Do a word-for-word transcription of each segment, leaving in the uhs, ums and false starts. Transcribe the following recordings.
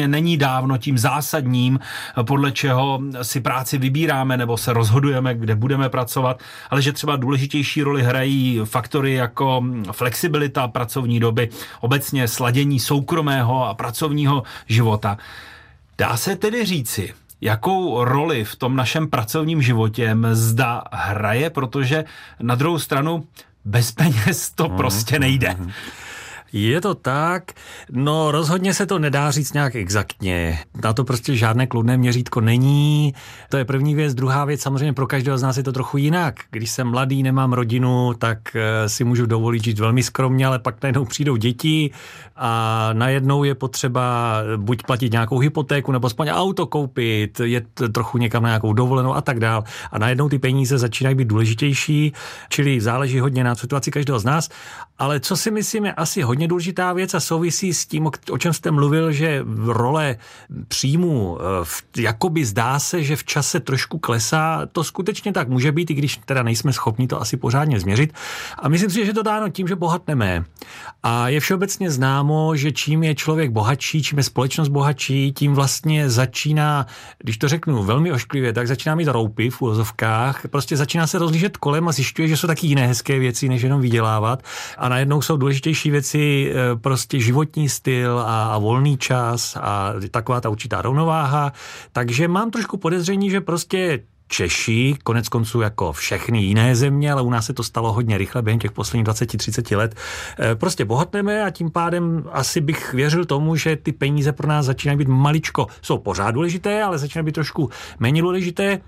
vlastně není dávno tím zásadním, podle čeho si práci vybíráme nebo se rozhodujeme, kde budeme pracovat, ale že třeba důležitější roli hrají faktory jako flexibilita pracovní doby, obecně sladění soukromého a pracovního života. Dá se tedy říci, jakou roli v tom našem pracovním životě mzda hraje, protože na druhou stranu bez peněz to prostě nejde. Je to tak, no rozhodně se to nedá říct nějak exaktně. Na to prostě žádné kloudné měřítko není. To je první věc. Druhá věc, samozřejmě pro každého z nás je to trochu jinak. Když jsem mladý, nemám rodinu, tak si můžu dovolit žít velmi skromně, ale pak najednou přijdou děti a najednou je potřeba buď platit nějakou hypotéku, nebo aspoň auto koupit, jet trochu někam na nějakou dovolenou a tak dál. A najednou ty peníze začínají být důležitější, čili záleží hodně na situaci každého z nás. Ale co si myslím je asi hodně důležitá věc a souvisí s tím, o čem jste mluvil, že role příjmů, jakoby zdá se, že v čase trošku klesá, to skutečně tak může být, i když teda nejsme schopni to asi pořádně změřit. A myslím si, že to dáno tím, že bohatneme. A je všeobecně známo, že čím je člověk bohatší, čím je společnost bohatší, tím vlastně začíná, když to řeknu velmi ošklivě, tak začíná mít roupy v úvozovkách, prostě začíná se rozlížet kolem a zjišťuje, že jsou taky jiné hezké věci, než jenom vydělávat. A najednou jsou důležitější věci prostě životní styl a, a volný čas a taková ta určitá rovnováha. Takže mám trošku podezření, že prostě Češi, konec konců jako všechny jiné země, ale u nás se to stalo hodně rychle během těch posledních dvacet třicet let, prostě bohatneme a tím pádem asi bych věřil tomu, že ty peníze pro nás začínají být maličko, jsou pořád důležité, ale začínají být trošku méně důležité.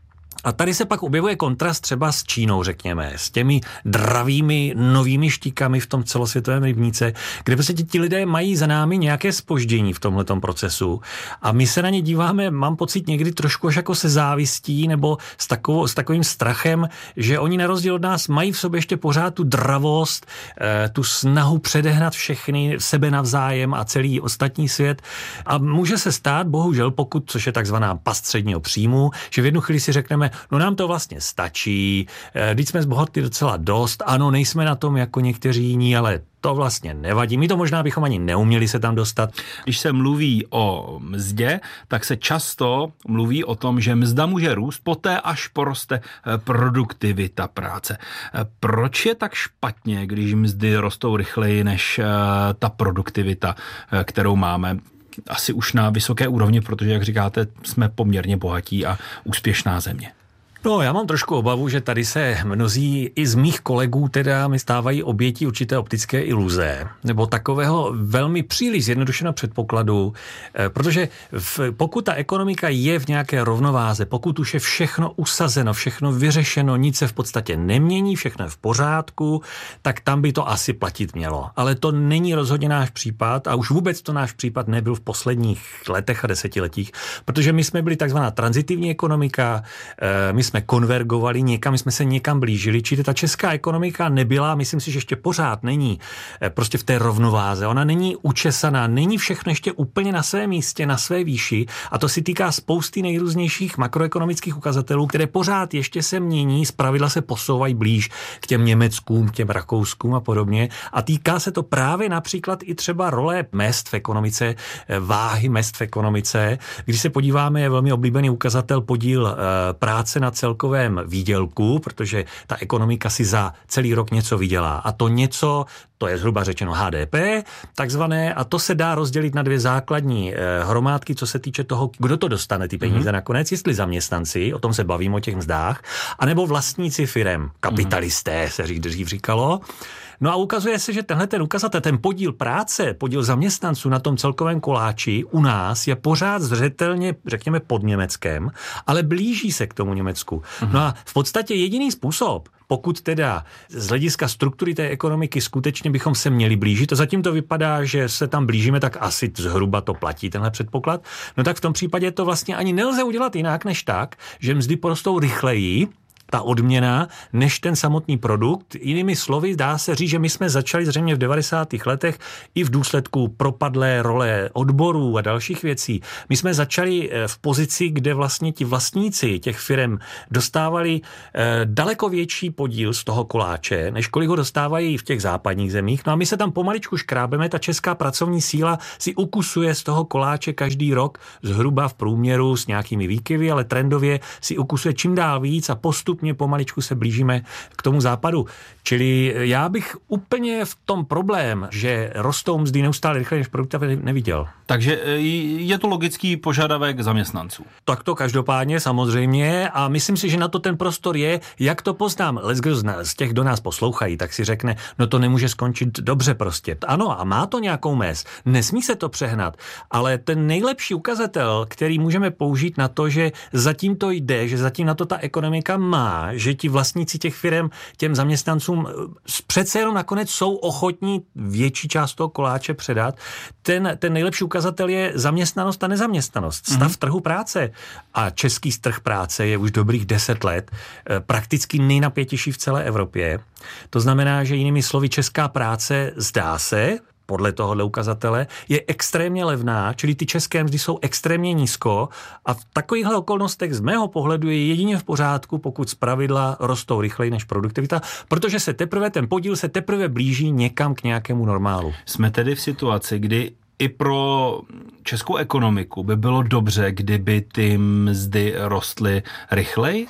A tady se pak objevuje kontrast třeba s Čínou, řekněme, s těmi dravými novými štíkami v tom celosvětovém rybníce, kde prostě ti lidé mají za námi nějaké zpoždění v tomhletom procesu a my se na ně díváme, mám pocit někdy trošku až jako se závistí nebo s, takovou, s takovým strachem, že oni na rozdíl od nás mají v sobě ještě pořád tu dravost, tu snahu předehnat všechny sebe navzájem a celý ostatní svět a může se stát, bohužel, pokud, což je takzvaná past středního příjmu, že v jednu chvíli si řekneme, no nám to vlastně stačí, když jsme zbohatli docela dost, ano, nejsme na tom jako někteří jiní, ale to vlastně nevadí. My to možná bychom ani neuměli se tam dostat. Když se mluví o mzdě, tak se často mluví o tom, že mzda může růst poté, až poroste produktivita práce. Proč je tak špatně, když mzdy rostou rychleji než ta produktivita, kterou máme? Asi už na vysoké úrovni, protože, jak říkáte, jsme poměrně bohatí a úspěšná země. No, já mám trošku obavu, že tady se mnozí i z mých kolegů teda mi stávají obětí určité optické iluze, nebo takového velmi příliš zjednodušeného předpokladu, protože v, pokud ta ekonomika je v nějaké rovnováze, pokud už je všechno usazeno, všechno vyřešeno, nic se v podstatě nemění, všechno je v pořádku, tak tam by to asi platit mělo. Ale to není rozhodně náš případ a už vůbec to náš případ nebyl v posledních letech a desetiletích, protože my jsme byli takzvaná tranzitivní ekonomika, my jsme konvergovali někam, my jsme se někam blížili, čili ta česká ekonomika nebyla, myslím si, že ještě pořád není prostě v té rovnováze. Ona není učesaná, není všechno ještě úplně na svém místě, na své výši a to si týká spousty nejrůznějších makroekonomických ukazatelů, které pořád ještě se mění, zpravidla se posouvají blíž k těm Německům, k těm Rakouskům a podobně a týká se to právě například i třeba role mezd v ekonomice, váhy mezd v ekonomice. Když se podíváme, je velmi oblíbený ukazatel podíl práce na celkovém výdělku, protože ta ekonomika si za celý rok něco vydělá. A to něco, to je zhruba řečeno H D P, takzvané, a to se dá rozdělit na dvě základní eh, hromádky, co se týče toho, kdo to dostane ty peníze mm-hmm. nakonec, jestli zaměstnanci, o tom se bavím o těch mzdách, anebo vlastníci firem, kapitalisté, mm-hmm. se dřív říkalo. No a ukazuje se, že tenhle ten ukazatel, ten podíl práce, podíl zaměstnanců na tom celkovém koláči u nás je pořád zřetelně, řekněme, pod Německem, ale blíží se k tomu Německu. Mm-hmm. No a v podstatě jediný způsob, pokud teda z hlediska struktury té ekonomiky skutečně bychom se měli blížit, a zatím to vypadá, že se tam blížíme, tak asi zhruba to platí tenhle předpoklad, no tak v tom případě to vlastně ani nelze udělat jinak než tak, že mzdy porostou rychleji, ta odměna, než ten samotný produkt. Jinými slovy, dá se říct, že my jsme začali zřejmě v devadesátých letech i v důsledku propadlé role odborů a dalších věcí. My jsme začali v pozici, kde vlastně ti vlastníci těch firem dostávali eh, daleko větší podíl z toho koláče, než kolik ho dostávají v těch západních zemích. No a my se tam pomaličku škrábeme, ta česká pracovní síla si ukusuje z toho koláče každý rok zhruba v průměru s nějakými výkyvy, ale trendově si ukusuje čím dál víc a postupně pomaličku se blížíme k tomu západu. Čili já bych úplně v tom problém, že rostou mzdy neustále rychleji než produktivita, neviděl. Takže je to logický požadavek zaměstnanců. Tak to každopádně samozřejmě a myslím si, že na to ten prostor je. Jak to poznám? Leckdo z těch, kdo nás poslouchají, tak si řekne, no to nemůže skončit dobře prostě. Ano, a má to nějakou mez. Nesmí se to přehnat, ale ten nejlepší ukazatel, který můžeme použít na to, že zatím to jde, že zatím na to ta ekonomika má, že ti vlastníci těch firem těm zaměstnancům přece jenom nakonec jsou ochotní větší část toho koláče předat. Ten, ten nejlepší ukazatel je zaměstnanost a nezaměstnanost, stav mm-hmm. trhu práce. A český trh práce je už dobrých deset let prakticky nejnapětější v celé Evropě. To znamená, že jinými slovy česká práce zdá se, podle tohohle ukazatele, je extrémně levná, čili ty české mzdy jsou extrémně nízko a v takovýchhle okolnostech z mého pohledu je jedině v pořádku, pokud zpravidla rostou rychleji než produktivita, protože se teprve ten podíl se teprve blíží někam k nějakému normálu. Jsme tedy v situaci, kdy i pro českou ekonomiku by bylo dobře, kdyby ty mzdy rostly rychleji?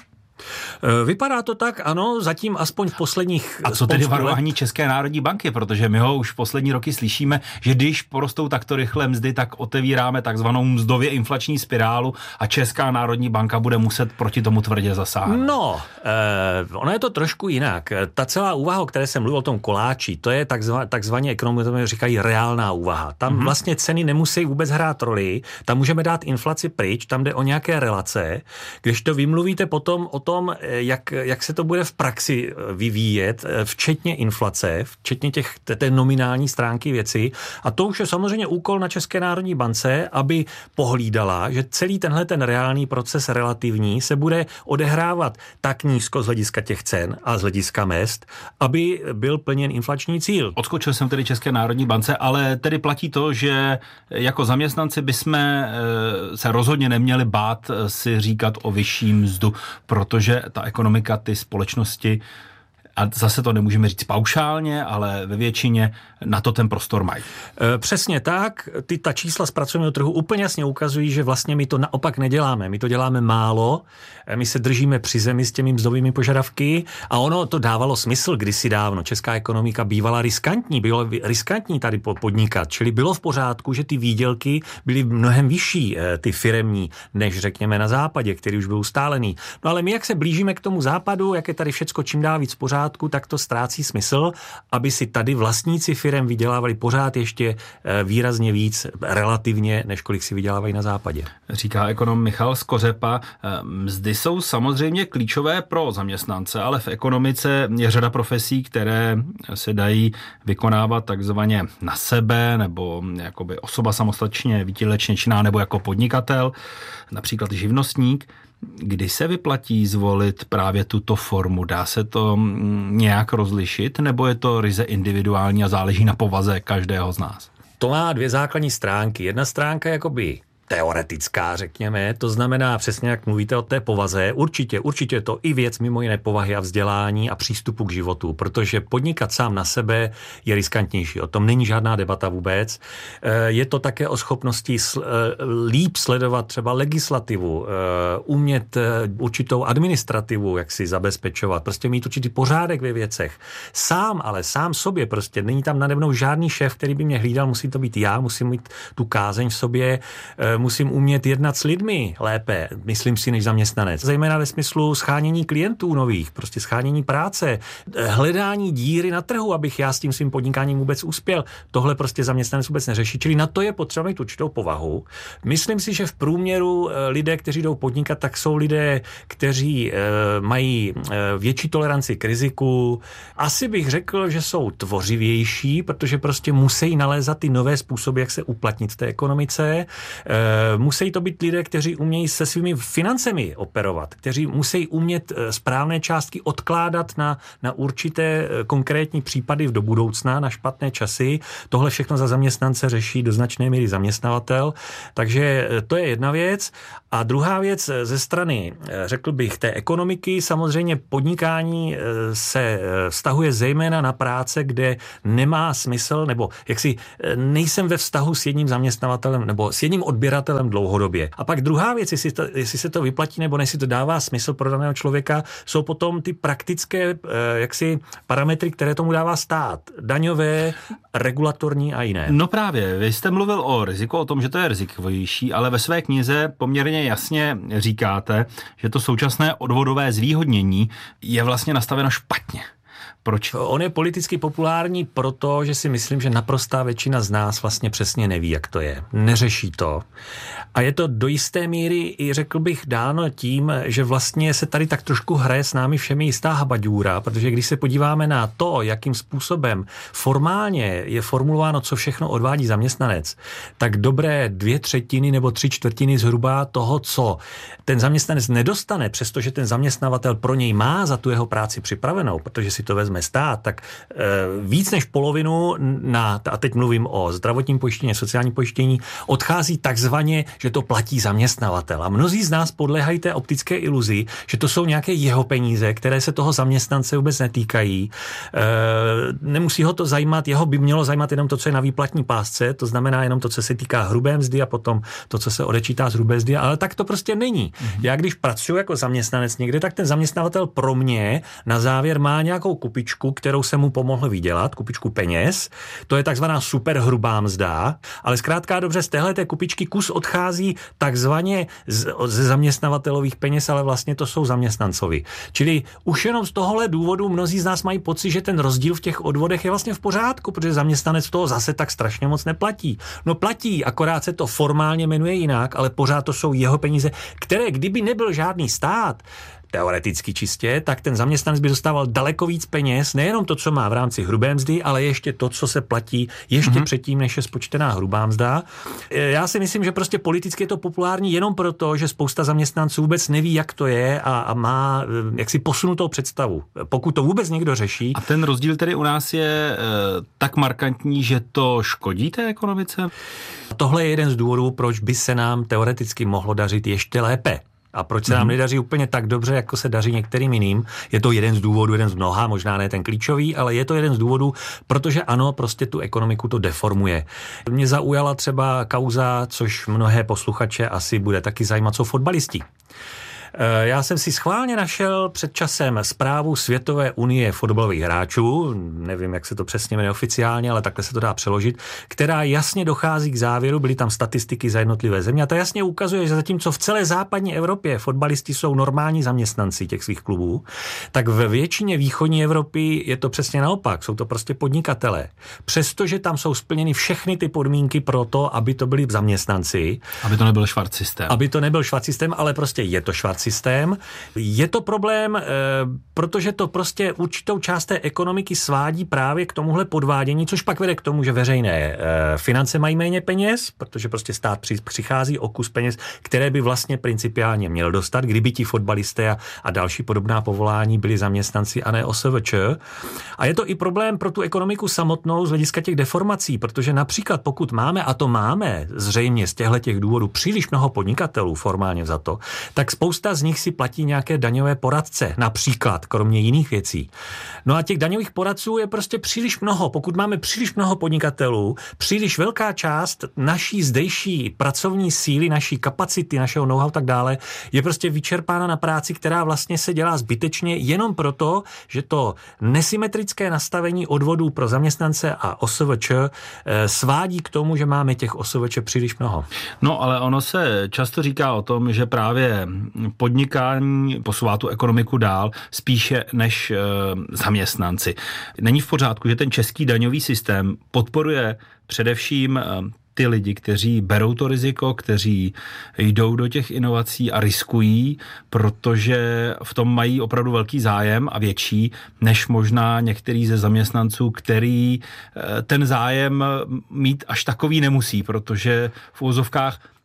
Vypadá to tak, ano, zatím aspoň v posledních... A co tedy varování České národní banky, protože my ho už v poslední roky slyšíme, že když porostou takto rychle mzdy, tak otevíráme takzvanou mzdově inflační spirálu a Česká národní banka bude muset proti tomu tvrdě zasáhnout. No, eh, ono je to trošku jinak. Ta celá úvaha, o které jsem mluvil o tom koláči, to je takzvaně, takzvaně ekonomové říkají reálná úvaha. Tam mm-hmm. vlastně ceny nemusí vůbec hrát roli, tam můžeme dát inflaci pryč, tam jde o nějaké relace, když to vymluvíte potom o tom, jak, jak se to bude v praxi vyvíjet, včetně inflace, včetně těch, té nominální stránky věci. A to už je samozřejmě úkol na České národní bance, aby pohlídala, že celý tenhle ten reálný proces relativní se bude odehrávat tak nízko z hlediska těch cen a z hlediska mezd, aby byl plněn inflační cíl. Odskočil jsem tedy České národní bance, ale tedy platí to, že jako zaměstnanci bychom se rozhodně neměli bát si říkat o vyšší mzdu, protože že ta ekonomika, ty společnosti, a zase to nemůžeme říct paušálně, ale ve většině na to ten prostor mají. Přesně tak. Ty, ta čísla z pracovního trhu úplně jasně ukazují, že vlastně my to naopak neděláme. My to děláme málo, my se držíme při zemi s těmi mzdovými požadavky a ono to dávalo smysl kdysi dávno. Česká ekonomika bývala riskantní, bylo riskantní tady podnikat, čili bylo v pořádku, že ty výdělky byly mnohem vyšší, ty firemní, než řekněme na západě, který už byl ustálený. No ale my, jak se blížíme k tomu západu, jak je tady všecko čím dál víc v pořádku, tak to ztrácí smysl, aby si tady vlastníci firem vydělávali pořád ještě výrazně víc relativně, než kolik si vydělávají na západě. Říká ekonom Michal Skořepa. Mzdy jsou samozřejmě klíčové pro zaměstnance, ale v ekonomice je řada profesí, které se dají vykonávat takzvaně na sebe, nebo jakoby osoba samostatně výdělečně činná, nebo jako podnikatel, například živnostník. Kdy se vyplatí zvolit právě tuto formu? Dá se to nějak rozlišit, nebo je to ryze individuální a záleží na povaze každého z nás? To má dvě základní stránky. Jedna stránka je jakoby teoretická, řekněme, to znamená přesně, jak mluvíte o té povaze, určitě, určitě je to i věc mimo jiné povahy a vzdělání a přístupu k životu, protože podnikat sám na sebe je riskantnější, o tom není žádná debata vůbec. Je to také o schopnosti líp sledovat třeba legislativu, umět určitou administrativu, jak si zabezpečovat, prostě mít určitý pořádek ve věcech. Sám, ale sám sobě prostě, není tam nade mnou žádný šéf, který by mě hlídal, musí to být já, musím mít tu kázeň v sobě, musím umět jednat s lidmi lépe, myslím si, než zaměstnanec. Zejména ve smyslu schánění klientů nových, prostě schánění práce, hledání díry na trhu, abych já s tím svým podnikáním vůbec uspěl. Tohle prostě zaměstnanec vůbec neřeší. Čili na to je potřeba mít určitou povahu. Myslím si, že v průměru lidé, kteří jdou podnikat, tak jsou lidé, kteří e, mají e, větší toleranci k riziku. Asi bych řekl, že jsou tvořivější, protože prostě musí nalézat ty nové způsoby, jak se uplatnit v té ekonomice. E, musí to být lidé, kteří umějí se svými financemi operovat, kteří musí umět správné částky odkládat na, na určité konkrétní případy do budoucna, na špatné časy. Tohle všechno za zaměstnance řeší do značné míry zaměstnavatel. Takže to je jedna věc. A druhá věc ze strany, řekl bych, té ekonomiky, samozřejmě podnikání se vztahuje zejména na práce, kde nemá smysl, nebo jaksi nejsem ve vztahu s jedním zaměstnavatelem nebo s jedním odběratelem dlouhodobě. A pak druhá věc, jestli, to, jestli se to vyplatí nebo jestli to dává smysl pro daného člověka, jsou potom ty praktické jaksi parametry, které tomu dává stát. Daňové, regulatorní a jiné. No právě, vy jste mluvil o riziku, o tom, že to je rizikovější, ale ve své knize poměrně jasně říkáte, že to současné odvodové zvýhodnění je vlastně nastaveno špatně. Proč? On je politicky populární proto, že si myslím, že naprostá většina z nás vlastně přesně neví, jak to je. Neřeší to. A je to do jisté míry, i řekl bych, dáno tím, že vlastně se tady tak trošku hraje s námi všemi jistá habaďůra, protože když se podíváme na to, jakým způsobem formálně je formulováno, co všechno odvádí zaměstnanec, tak dobré dvě třetiny nebo tři čtvrtiny zhruba toho, co ten zaměstnanec nedostane, přestože ten zaměstnavatel pro něj má za tu jeho práci připravenou, protože si to vezme stát, tak e, víc než polovinu na, a teď mluvím o zdravotním pojištění, sociálním pojištění, odchází takzvaně, že to platí zaměstnavatel. A mnozí z nás podléhají té optické iluzi, že to jsou nějaké jeho peníze, které se toho zaměstnance vůbec netýkají. E, nemusí ho to zajímat, jeho by mělo zajímat jenom to, co je na výplatní pásce, to znamená jenom to, co se týká hrubé mzdy a potom to, co se odečítá z hrubé mzdy, ale tak to prostě není. Mm-hmm. Já když pracuji jako zaměstnanec někde, tak ten zaměstnavatel pro mě na závěr má nějakou kupičku, kterou se mu pomohl vydělat, kupičku peněz. To je takzvaná superhrubá mzda, ale zkrátka dobře z téhleté kupičky kus odchází takzvaně z, ze zaměstnavatelových peněz, ale vlastně to jsou zaměstnancovi. Čili už jenom z tohohle důvodu mnozí z nás mají pocit, že ten rozdíl v těch odvodech je vlastně v pořádku, protože zaměstnanec toho zase tak strašně moc neplatí. No platí, akorát se to formálně jmenuje jinak, ale pořád to jsou jeho peníze, které kdyby nebyl žádný stát, teoreticky čistě, tak ten zaměstnanec by dostával daleko víc peněz, nejenom to, co má v rámci hrubé mzdy, ale ještě to, co se platí ještě mm-hmm. předtím, než je spočtená hrubá mzda. Já si myslím, že prostě politicky je to populární jenom proto, že spousta zaměstnanců vůbec neví, jak to je a, a má jaksi posunutou představu. Pokud to vůbec někdo řeší. A ten rozdíl tedy u nás je e, tak markantní, že to škodí té ekonomice? Tohle je jeden z důvodů, proč by se nám teoreticky mohlo dařit ještě lépe. A proč se nám nedaří úplně tak dobře, jako se daří některým jiným. Je to jeden z důvodů, jeden z mnoha, možná ne ten klíčový, ale je to jeden z důvodů, protože ano, prostě tu ekonomiku to deformuje. Mě zaujala třeba kauza, což mnohé posluchače asi bude taky zajímat, jsou fotbalisti. Já jsem si schválně našel před časem zprávu Světové unie fotbalových hráčů, nevím, jak se to přesně jmenuje oficiálně, ale takhle se to dá přeložit, která jasně dochází k závěru, byly tam statistiky za jednotlivé země a ta jasně ukazuje, že zatímco v celé západní Evropě fotbalisti jsou normální zaměstnanci těch svých klubů, tak ve většině východní Evropy je to přesně naopak, jsou to prostě podnikatelé. Přestože tam jsou splněny všechny ty podmínky pro to, aby to byli zaměstnanci. Aby to nebyl švart systém. Aby to nebyl švart systém, ale prostě je to švart systém. Je to problém, e, protože to prostě určitou část té ekonomiky svádí právě k tomuhle podvádění, což pak vede k tomu, že veřejné e, finance mají méně peněz, protože prostě stát při, přichází o kus peněz, které by vlastně principiálně měl dostat, kdyby ti fotbalisté a, a další podobná povolání byli zaměstnanci a ne O S V Č. A je to i problém pro tu ekonomiku samotnou z hlediska těch deformací, protože například pokud máme, a to máme zřejmě z těchto těch důvodů příliš mnoho podnikatelů formálně za to, tak spousta z nich si platí nějaké daňové poradce, například, kromě jiných věcí. No a těch daňových poradců je prostě příliš mnoho. Pokud máme příliš mnoho podnikatelů, příliš velká část naší zdejší pracovní síly, naší kapacity, našeho know-how tak dále, je prostě vyčerpána na práci, která vlastně se dělá zbytečně jenom proto, že to nesymetrické nastavení odvodů pro zaměstnance a O S V Č svádí k tomu, že máme těch O S V Č příliš mnoho. No ale ono se často říká o tom, že právě podnikání posouvá tu ekonomiku dál spíše než e, zaměstnanci. Není v pořádku, že ten český daňový systém podporuje především e, ty lidi, kteří berou to riziko, kteří jdou do těch inovací a riskují, protože v tom mají opravdu velký zájem a větší, než možná některý ze zaměstnanců, který ten zájem mít až takový nemusí, protože v úvozovkách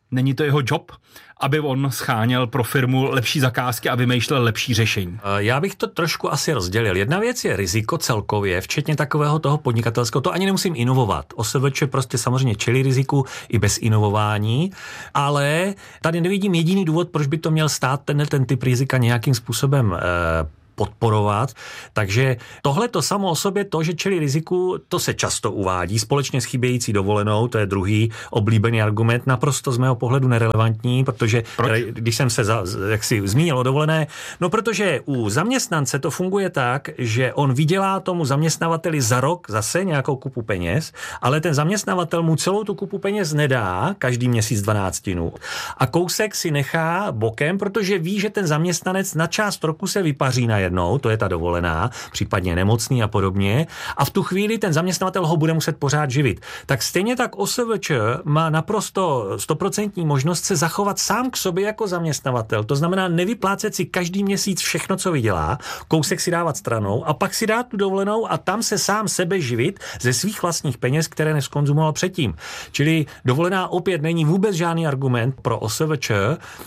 Není to jeho job, aby on scháněl pro firmu lepší zakázky a vymýšlel lepší řešení? Já bych to trošku asi rozdělil. Jedna věc je riziko celkově, včetně takového toho podnikatelského, to ani nemusím inovovat. O S V Č prostě samozřejmě čelí riziku i bez inovování, ale tady nevidím jediný důvod, proč by to měl stát ten, ten typ rizika nějakým způsobem eh, podporovat. Takže tohle to samo o sobě, to, že čelí riziku, to se často uvádí společně s chybějící dovolenou, to je druhý oblíbený argument, naprosto z mého pohledu nerelevantní, protože Proč? když jsem se za, jak si zmínil o dovolené, no protože u zaměstnance to funguje tak, že on vydělá tomu zaměstnavateli za rok zase nějakou kupu peněz, ale ten zaměstnavatel mu celou tu kupu peněz nedá každý měsíc dvanáctinu. A kousek si nechá bokem, protože ví, že ten zaměstnanec na část roku se vypaří na jednou, to je ta dovolená, případně nemocný a podobně. A v tu chvíli ten zaměstnavatel ho bude muset pořád živit. Tak stejně tak O S V Č má naprosto stoprocentní možnost se zachovat sám k sobě jako zaměstnavatel. To znamená nevyplácet si každý měsíc všechno, co vydělá, kousek si dávat stranou a pak si dát tu dovolenou a tam se sám sebe živit ze svých vlastních peněz, které neskonzumoval předtím. Čili dovolená opět není vůbec žádný argument pro O S V Č.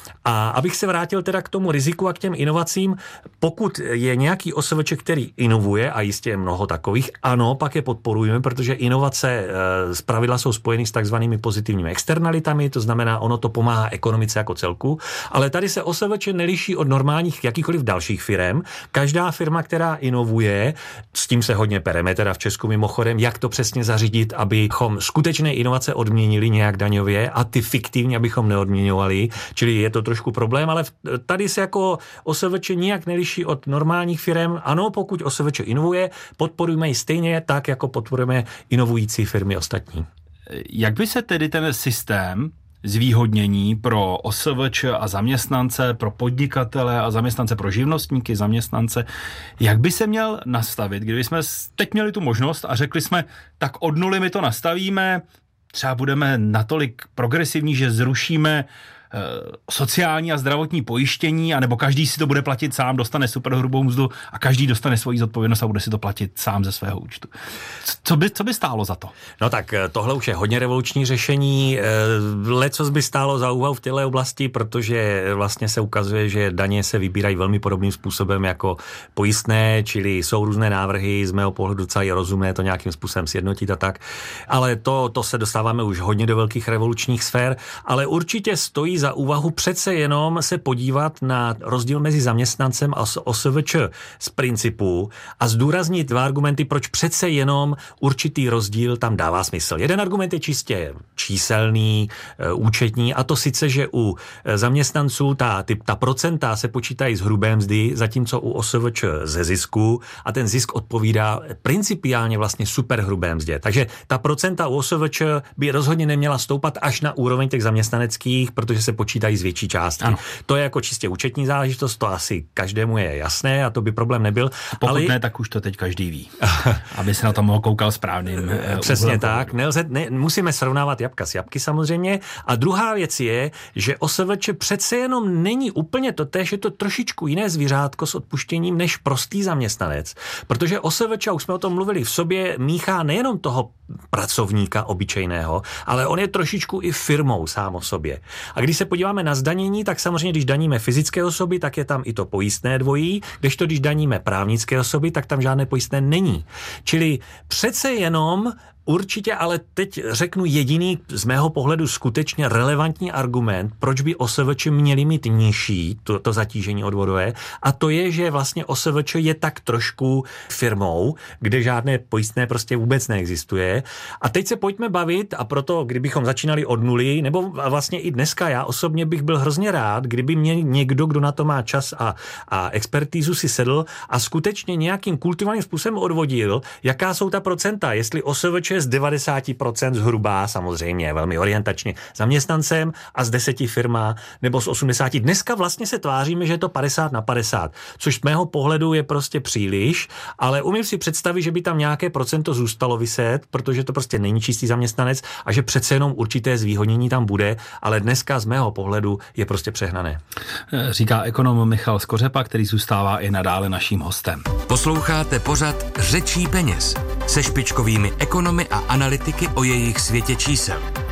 A abych se vrátil teda k tomu riziku a k těm inovacím, pokud je nějaký O S V Č, který inovuje, a jistě je mnoho takových, ano, pak je podporujeme, protože inovace z pravidla jsou spojeny s takzvanými pozitivními externalitami, to znamená, ono to pomáhá ekonomice jako celku, ale tady se O S V Č neliší od normálních jakýchkoliv dalších firem. Každá firma, která inovuje, s tím se hodně pereme teda v Česku mimochodem, jak to přesně zařídit, abychom skutečné inovace odměnili nějak daňově a ty fiktivní, abychom neodměňovali, čili je to trošku problém, ale tady se jako O S V Č nijak neliší od normálních firem. Ano, pokud O S V Č inovuje, podporujeme ji stejně tak, jako podporujeme inovující firmy ostatní. Jak by se tedy ten systém zvýhodnění pro O S V Č a zaměstnance, pro podnikatele a zaměstnance, pro živnostníky, zaměstnance, jak by se měl nastavit, kdyby jsme teď měli tu možnost a řekli jsme, tak od nuly my to nastavíme, třeba budeme natolik progresivní, že zrušíme sociální a zdravotní pojištění, anebo každý si to bude platit sám, dostane superhrubou mzdu a každý dostane svoji zodpovědnost a bude si to platit sám ze svého účtu. Co by, co by stálo za to? No tak tohle už je hodně revoluční řešení. Lecos by stálo za úvahu v této oblasti, protože vlastně se ukazuje, že daně se vybírají velmi podobným způsobem jako pojistné, čili jsou různé návrhy, z mého pohledu docela je rozumné to nějakým způsobem sjednotit a tak. Ale to, to se dostáváme už hodně do velkých revolučních sfér, ale určitě stojí za úvahu přece jenom se podívat na rozdíl mezi zaměstnancem a O S V Č z principu a zdůraznit dva argumenty, proč přece jenom určitý rozdíl tam dává smysl. Jeden argument je čistě číselný, účetní, a to sice, že u zaměstnanců ta, ty, ta procenta se počítají z hrubé mzdy, zatímco u O S V Č ze zisku a ten zisk odpovídá principiálně vlastně superhrubé mzdě. Takže ta procenta u O S V Č by rozhodně neměla stoupat až na úroveň těch zaměstnaneckých, protože se počítají z větší částky. Ano. To je jako čistě účetní záležitost, to asi každému je jasné a to by problém nebyl. Pokud ale ne, tak už to teď každý ví. Aby se na to mohl koukal správným. Přesně úhlem. tak. Nelze, ne, musíme srovnávat jabka s jabky samozřejmě. A druhá věc je, že O S V Č přece jenom není úplně to též, je to trošičku jiné zvířátko s odpuštěním než prostý zaměstnanec. Protože O S V Č, už jsme o tom mluvili, v sobě míchá nejenom toho pracovníka obyčejného, ale on je trošičku i firmou sám o sobě. A když se podíváme na zdanění, tak samozřejmě, když daníme fyzické osoby, tak je tam i to pojistné dvojí, kdežto když daníme právnické osoby, tak tam žádné pojistné není. Čili přece jenom určitě, ale teď řeknu jediný z mého pohledu skutečně relevantní argument, proč by O S V Č měli mít nižší to, to zatížení odvodové, a to je, že vlastně O S V Č je tak trošku firmou, kde žádné pojistné prostě vůbec neexistuje. A teď se pojďme bavit, a proto, kdybychom začínali od nuly, nebo vlastně i dneska, já osobně bych byl hrozně rád, kdyby mě někdo, kdo na to má čas a, a expertízu, si sedl a skutečně nějakým kultivovaným způsobem odvodil, jaká jsou ta procenta, jestli O S V Č z devadesát procent zhruba, samozřejmě velmi orientačně zaměstnancem a z deseti firma, nebo z osmdesáti. Dneska vlastně se tváříme, že je to padesát na padesát, což z mého pohledu je prostě příliš, ale umím si představit, že by tam nějaké procento zůstalo viset, protože to prostě není čistý zaměstnanec a že přece jenom určité zvýhodnění tam bude, ale dneska z mého pohledu je prostě přehnané. Říká ekonom Michal Skořepa, který zůstává i nadále naším hostem. Posloucháte pořad Řečí peněz se špičkovými ekonomy a analytiky o jejich světě čísel.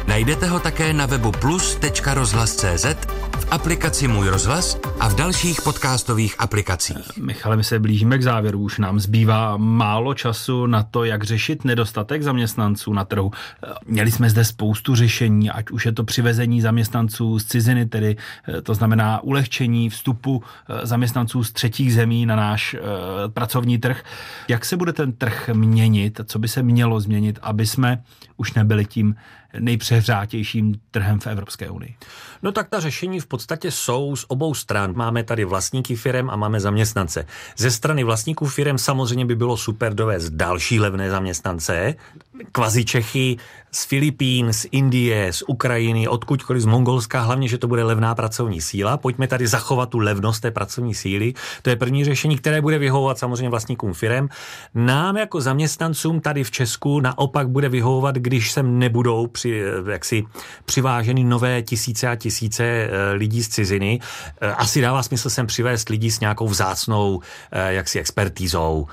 Najdete ho také na webu plus tečka rozhlas tečka cé zet, v aplikaci Můj rozhlas a v dalších podcastových aplikacích. Michale, my se blížíme k závěru, už nám zbývá málo času na to, jak řešit nedostatek zaměstnanců na trhu. Měli jsme zde spoustu řešení, ať už je to přivezení zaměstnanců z ciziny, tedy to znamená ulehčení vstupu zaměstnanců z třetích zemí na náš pracovní trh. Jak se bude ten trh měnit, co by se mělo změnit, aby jsme už nebyli tím nejpřehřátějším trhem v Evropské unii? No tak ta řešení v podstatě jsou z obou stran. Máme tady vlastníky firem a máme zaměstnance. Ze strany vlastníků firem samozřejmě by bylo super dovést další levné zaměstnance, kvazi Čechy z Filipín, z Indie, z Ukrajiny, odkudkoliv z Mongolska, hlavně, že to bude levná pracovní síla. Pojďme tady zachovat tu levnost té pracovní síly. To je první řešení, které bude vyhovovat samozřejmě vlastníkům firem. Nám jako zaměstnancům tady v Česku naopak bude vyhovovat, když sem nebudou při, jaksi, přiváženy nové tisíce a tisíce lidí z ciziny. Asi dává smysl sem přivést lidi s nějakou vzácnou jaksi expertízou,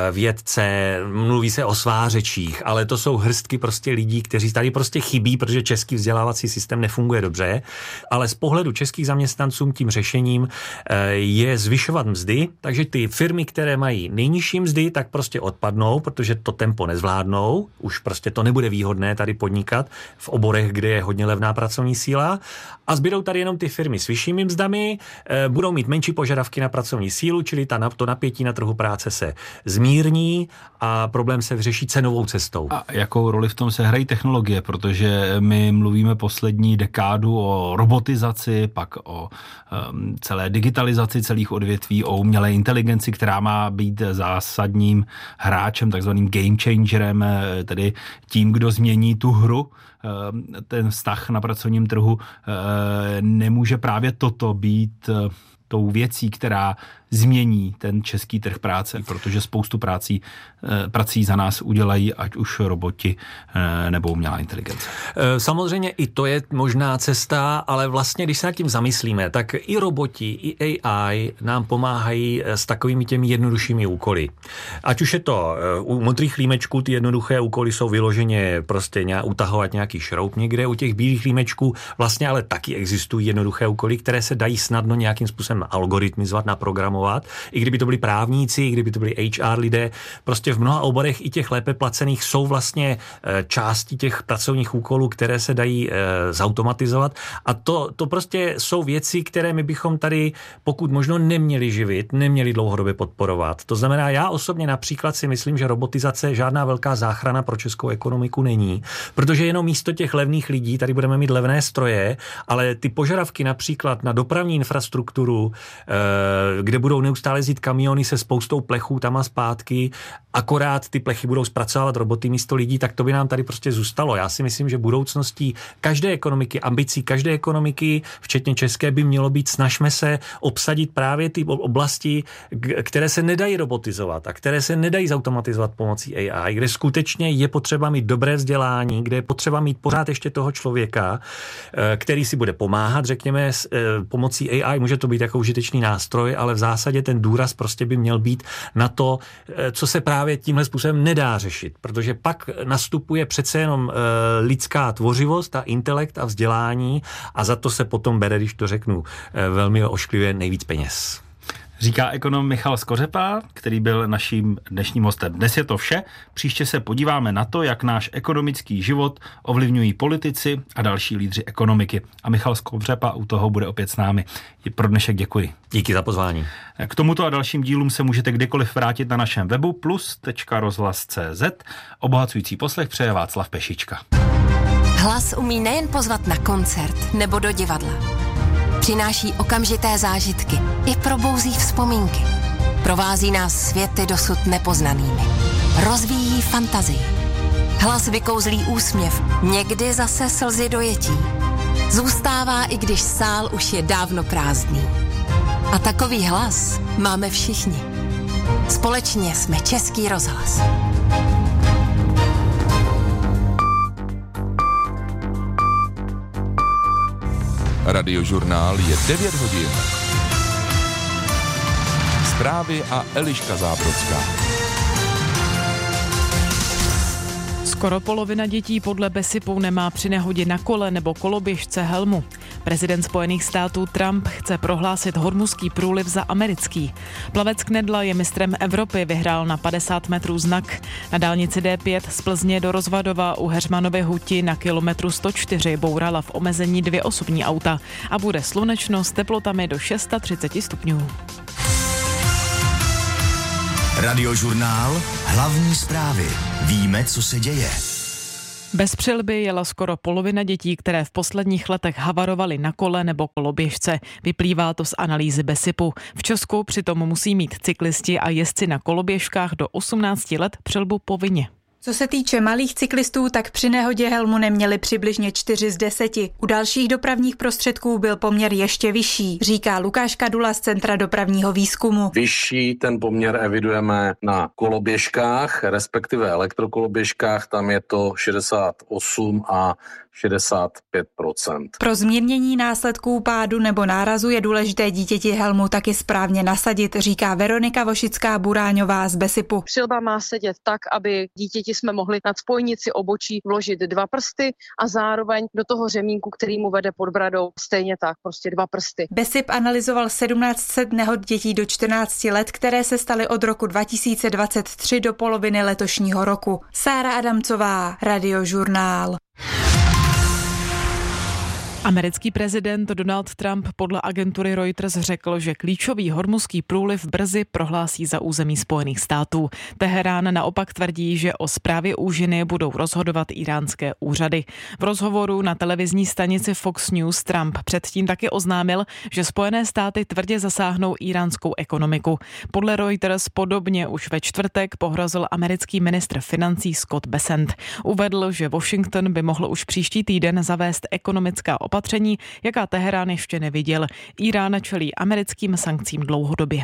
vědce, mluví se o svářečích, ale to jsou hrstky prostě lidí, kteří tady prostě chybí, protože český vzdělávací systém nefunguje dobře, ale z pohledu českých zaměstnanců tím řešením je zvyšovat mzdy, takže ty firmy, které mají nejnižší mzdy, tak prostě odpadnou, protože to tempo nezvládnou, už prostě to nebude výhodné tady podnikat v oborech, kde je hodně levná pracovní síla a zbydou tady jenom ty firmy s vyššími mzdami, budou mít menší požadavky na pracovní sílu, čili ta, to napětí na trhu práce se zmírní a problém se vyřeší cenovou cestou. A jakou roli v tom se hrají technologie, protože my mluvíme poslední dekádu o robotizaci, pak o um, celé digitalizaci celých odvětví, o umělé inteligenci, která má být zásadním hráčem, takzvaným game changerem, tedy tím, kdo změní tu hru, ten vztah na pracovním trhu. Nemůže právě toto být tou věcí, která změní ten český trh práce, protože spoustu prací, prací za nás udělají ať už roboti nebo umělá inteligence. Samozřejmě i to je možná cesta, ale vlastně, když se nad tím zamyslíme, tak i roboti, i A I nám pomáhají s takovými těmi jednoduššími úkoly. Ať už je to u modrých límečků, ty jednoduché úkoly jsou vyloženě prostě nějak, utahovat nějaký šroub někde, u těch bílých límečků vlastně ale taky existují jednoduché úkoly, které se dají snadno nějakým způsobem algoritmizovat, naprogramovat. I kdyby to byli právníci, i kdyby to byli H R lidé, prostě v mnoha oborech i těch lépe placených jsou vlastně části těch pracovních úkolů, které se dají zautomatizovat a to, to prostě jsou věci, které my bychom tady pokud možno neměli živit, neměli dlouhodobě podporovat. To znamená, já osobně například si myslím, že robotizace žádná velká záchrana pro českou ekonomiku není, protože jenom místo těch levných lidí tady budeme mít levné stroje, ale ty požadavky například na dopravní infrastrukturu, kde budou neustále jezdit kamiony se spoustou plechů tam a zpátky, akorát ty plechy budou zpracovávat roboty místo lidí, tak to by nám tady prostě zůstalo. Já si myslím, že budoucností každé ekonomiky, ambicí každé ekonomiky, včetně české, by mělo být, snažme se obsadit právě ty oblasti, které se nedají robotizovat a které se nedají zautomatizovat pomocí A I, kde skutečně je potřeba mít dobré vzdělání, kde je potřeba mít pořád ještě toho člověka, který si bude pomáhat, řekněme, pomocí A I. Může to být jako užitečný nástroj, ale v zásadě ten důraz prostě by měl být na to, co se právě tímhle způsobem nedá řešit, protože pak nastupuje přece jenom e, lidská tvořivost a intelekt a vzdělání a za to se potom bere, když to řeknu e, velmi ošklivě, nejvíc peněz. Říká ekonom Michal Skořepa, který byl naším dnešním hostem. Dnes je to vše. Příště se podíváme na to, jak náš ekonomický život ovlivňují politici a další lídři ekonomiky. A Michal Skořepa u toho bude opět s námi. Pro dnešek děkuji. Díky za pozvání. K tomuto a dalším dílům se můžete kdykoliv vrátit na našem webu plus tečka rozhlas tečka cé zet. Obohacující poslech přeje Václav Pešička. Hlas umí nejen pozvat na koncert nebo do divadla. Přináší okamžité zážitky i probouzí vzpomínky. Provází nás světy dosud nepoznanými. Rozvíjí fantazii. Hlas vykouzlí úsměv, někdy zase slzy dojetí. Zůstává, i když sál už je dávno prázdný. A takový hlas máme všichni. Společně jsme Český rozhlas. Radiožurnál je devět hodin. Zprávy a Eliška Zábrodská. Skoro polovina dětí podle BESIPu nemá při nehodě na kole nebo koloběžce helmu. Prezident Spojených států Trump chce prohlásit Hormuzský průliv za americký. Plavec Knedla je mistrem Evropy, vyhrál na padesát metrů znak. Na dálnici D pět z Plzně do Rozvadova u Heřmanovy huti na kilometru sto čtyři bourala v omezení dvě osobní auta a bude slunečno s teplotami do třicet šest stupňů. Radiožurnál, hlavní zprávy. Víme, co se děje. Bez přilby jela skoro polovina dětí, které v posledních letech havarovaly na kole nebo koloběžce. Vyplývá to z analýzy BESIPu. V Česku přitom musí mít cyklisti a jezdci na koloběžkách do osmnácti let přilbu povinně. Co se týče malých cyklistů, tak při nehodě helmu neměli přibližně čtyři z deseti. U dalších dopravních prostředků byl poměr ještě vyšší, říká Lukáš Kadula z Centra dopravního výzkumu. Vyšší ten poměr evidujeme na koloběžkách, respektive elektrokoloběžkách, tam je to šedesát osm a šedesát pět procent. Pro zmírnění následků pádu nebo nárazu je důležité dítěti helmu taky správně nasadit, říká Veronika Vošická-Buráňová z BESIPu. Přilba má sedět tak, aby dítěti jsme mohli nad spojnici obočí vložit dva prsty a zároveň do toho řemínku, který mu vede pod bradou, stejně tak, prostě dva prsty. BESIP analyzoval sedmnáct set nehod dětí do čtrnácti let, které se staly od roku dva tisíce dvacet tři do poloviny letošního roku. Sára Adamcová, Radiožurnál. Americký prezident Donald Trump podle agentury Reuters řekl, že klíčový Hormuzský průliv brzy prohlásí za území Spojených států. Teherán naopak tvrdí, že o správě úžiny budou rozhodovat iránské úřady. V rozhovoru na televizní stanici Fox News Trump předtím taky oznámil, že Spojené státy tvrdě zasáhnou iránskou ekonomiku. Podle Reuters podobně už ve čtvrtek pohrozil americký ministr financí Scott Bessent. Uvedl, že Washington by mohl už příští týden zavést ekonomická opatření, jaká Teherán ještě neviděl. Irán čelí americkým sankcím dlouhodobě.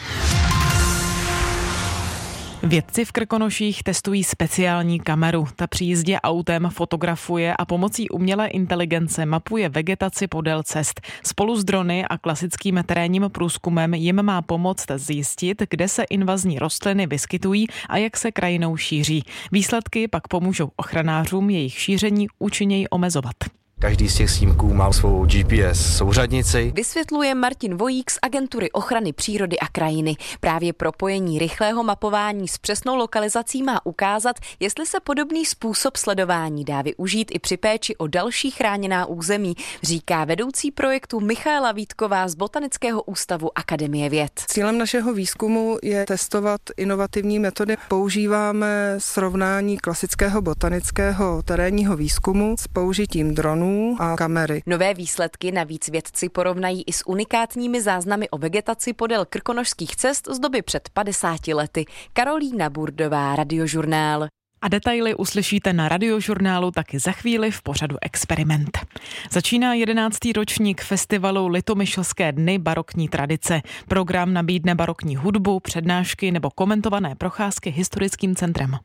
Vědci v Krkonoších testují speciální kameru. Ta při jízdě autem fotografuje a pomocí umělé inteligence mapuje vegetaci podél cest. Spolu s drony a klasickým terénním průzkumem jim má pomoct zjistit, kde se invazní rostliny vyskytují a jak se krajinou šíří. Výsledky pak pomůžou ochranářům jejich šíření účinněji omezovat. Každý z těch snímků má svou G P S souřadnici. Vysvětluje Martin Vojík z Agentury ochrany přírody a krajiny. Právě propojení rychlého mapování s přesnou lokalizací má ukázat, jestli se podobný způsob sledování dá využít i při péči o další chráněná území, říká vedoucí projektu Michaela Vítková z Botanického ústavu Akademie věd. Cílem našeho výzkumu je testovat inovativní metody. Používáme srovnání klasického botanického terénního výzkumu s použitím dronů a kamery. Nové výsledky navíc vědci porovnají i s unikátními záznamy o vegetaci podél krkonošských cest z doby před padesáti lety. Karolína Burdová, Radiožurnál. A detaily uslyšíte na Radiožurnálu taky za chvíli v pořadu Experiment. Začíná jedenáctý ročník festivalu Litomyšlské dny barokní tradice. Program nabídne barokní hudbu, přednášky nebo komentované procházky historickým centrem.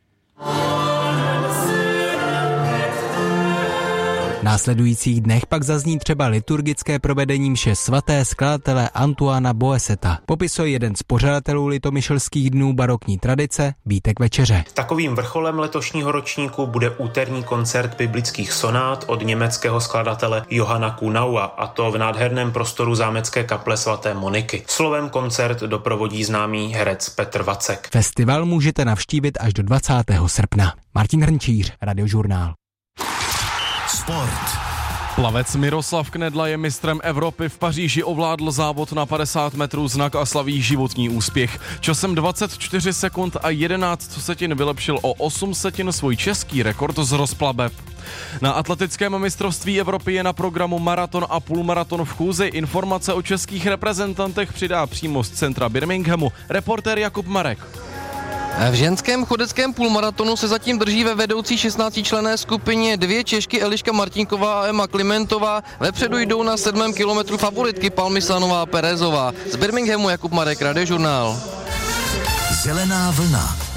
V následujících dnech pak zazní třeba liturgické provedení mše svaté skladatele Antoána Boeseta. Popisuje jeden z pořadatelů Litomyšlských dnů barokní tradice Vítek Večeře. Takovým vrcholem letošního ročníku bude úterní koncert biblických sonát od německého skladatele Johana Kunaua, a to v nádherném prostoru zámecké kaple svaté Moniky. Slovem koncert doprovodí známý herec Petr Vacek. Festival můžete navštívit až do dvacátého srpna. Martin Hrnčíř, Radiožurnál. Sport. Plavec Miroslav Knedla je mistrem Evropy. V Paříži ovládl závod na padesát metrů znak a slaví životní úspěch. Časem dvacet čtyři sekund a jedenáct setin vylepšil o osm setin svůj český rekord z rozplaveb. Na atletickém mistrovství Evropy je na programu maraton a půlmaraton v Chůzi. Informace o českých reprezentantech přidá přímo z centra Birminghamu reportér Jakub Marek. V ženském chodeckém půlmaratonu se zatím drží ve vedoucí šestnáctičlenné skupině dvě Češky Eliška Martinková a Emma Klimentová. Vepředu jdou na sedmém kilometru favoritky Palmislanová a Perezová. Z Birminghamu Jakub Marek, Radiožurnál. Zelená vlna.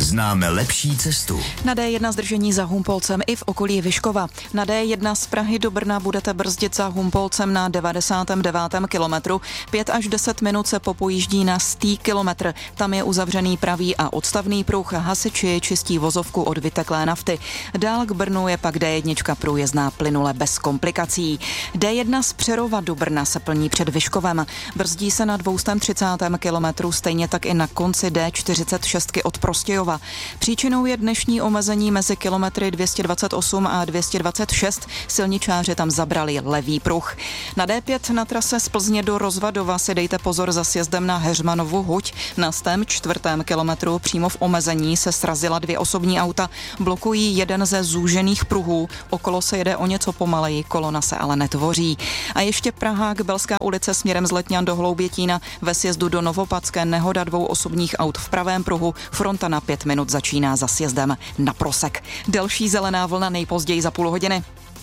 známe lepší cestu. Na D jedna zdržení za Humpolcem i v okolí Vyškova. Na D jedna z Prahy do Brna budete brzdit za Humpolcem na devadesátém devátém kilometru. Pět až deset minut se popojíždí na stý kilometr. Tam je uzavřený pravý a odstavný pruh. Hasiči čistí vozovku od vyteklé nafty. Dál k Brnu je pak D jedna průjezdná plynule bez komplikací. D jedna z Přerova do Brna se plní před Vyškovem. Brzdí se na dvě stě třicet kilometrů, stejně tak i na konci D čtyřicet šest od Prostějova. Příčinou je dnešní omezení mezi kilometry dvě stě dvacet osm a dvě stě dvacet šest. Silničáři tam zabrali levý pruh. Na D pět na trase z Plzně do Rozvadova si dejte pozor za sjezdem na Heřmanovu huť. Na stém čtvrtém kilometru přímo v omezení se srazila dvě osobní auta. Blokují jeden ze zúžených pruhů. Okolo se jede o něco pomaleji, kolona se ale netvoří. A ještě Prahák, Belská ulice směrem z Letňan do Hloubětína. Ve sjezdu do Novopadské nehoda dvou osobních aut v pravém pruhu. Fronta na pět minut začíná za sjezdem na Prosek. Delší zelená vlna nejpozději za půl hodiny.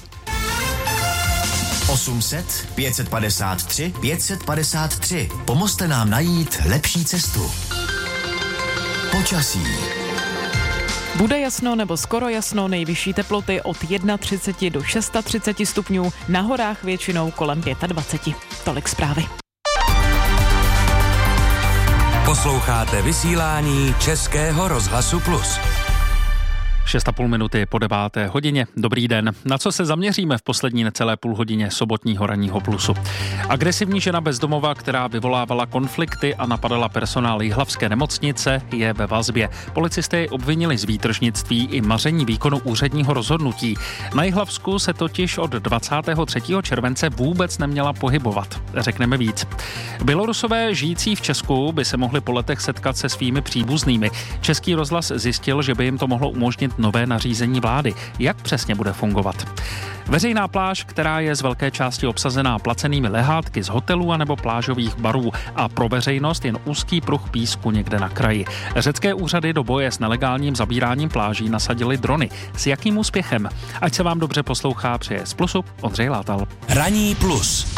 osm set, pět set padesát tři, pět set padesát tři. Pomozte nám najít lepší cestu. Počasí. Bude jasno nebo skoro jasno, nejvyšší teploty od třicet jedna do třicet šest stupňů, na horách většinou kolem dvacet pět. Tolik zprávy. Posloucháte vysílání Českého rozhlasu Plus. šest a půl minuty po deváté hodině. Dobrý den. Na co se zaměříme v poslední necelé půl hodině sobotního ranního Plusu? Agresivní žena bezdomova, která vyvolávala konflikty a napadala personál jihlavské nemocnice, je ve vazbě. Policisté ji obvinili z výtržnictví i maření výkonu úředního rozhodnutí. Na Jihlavsku se totiž od dvacátého třetího července vůbec neměla pohybovat. Řekneme víc. Bělorusové žijící v Česku by se mohli po letech setkat se svými příbuznými. Český rozhlas zjistil, že by jim to mohlo umožnit nové nařízení vlády. Jak přesně bude fungovat? Veřejná pláž, která je z velké části obsazená placenými lehátky z hotelů anebo plážových barů a pro veřejnost jen úzký pruh písku někde na kraji. Řecké úřady do boje s nelegálním zabíráním pláží nasadily drony. S jakým úspěchem? Ať se vám dobře poslouchá, přeje z Plusu Ondřej Látal. Ranní Plus.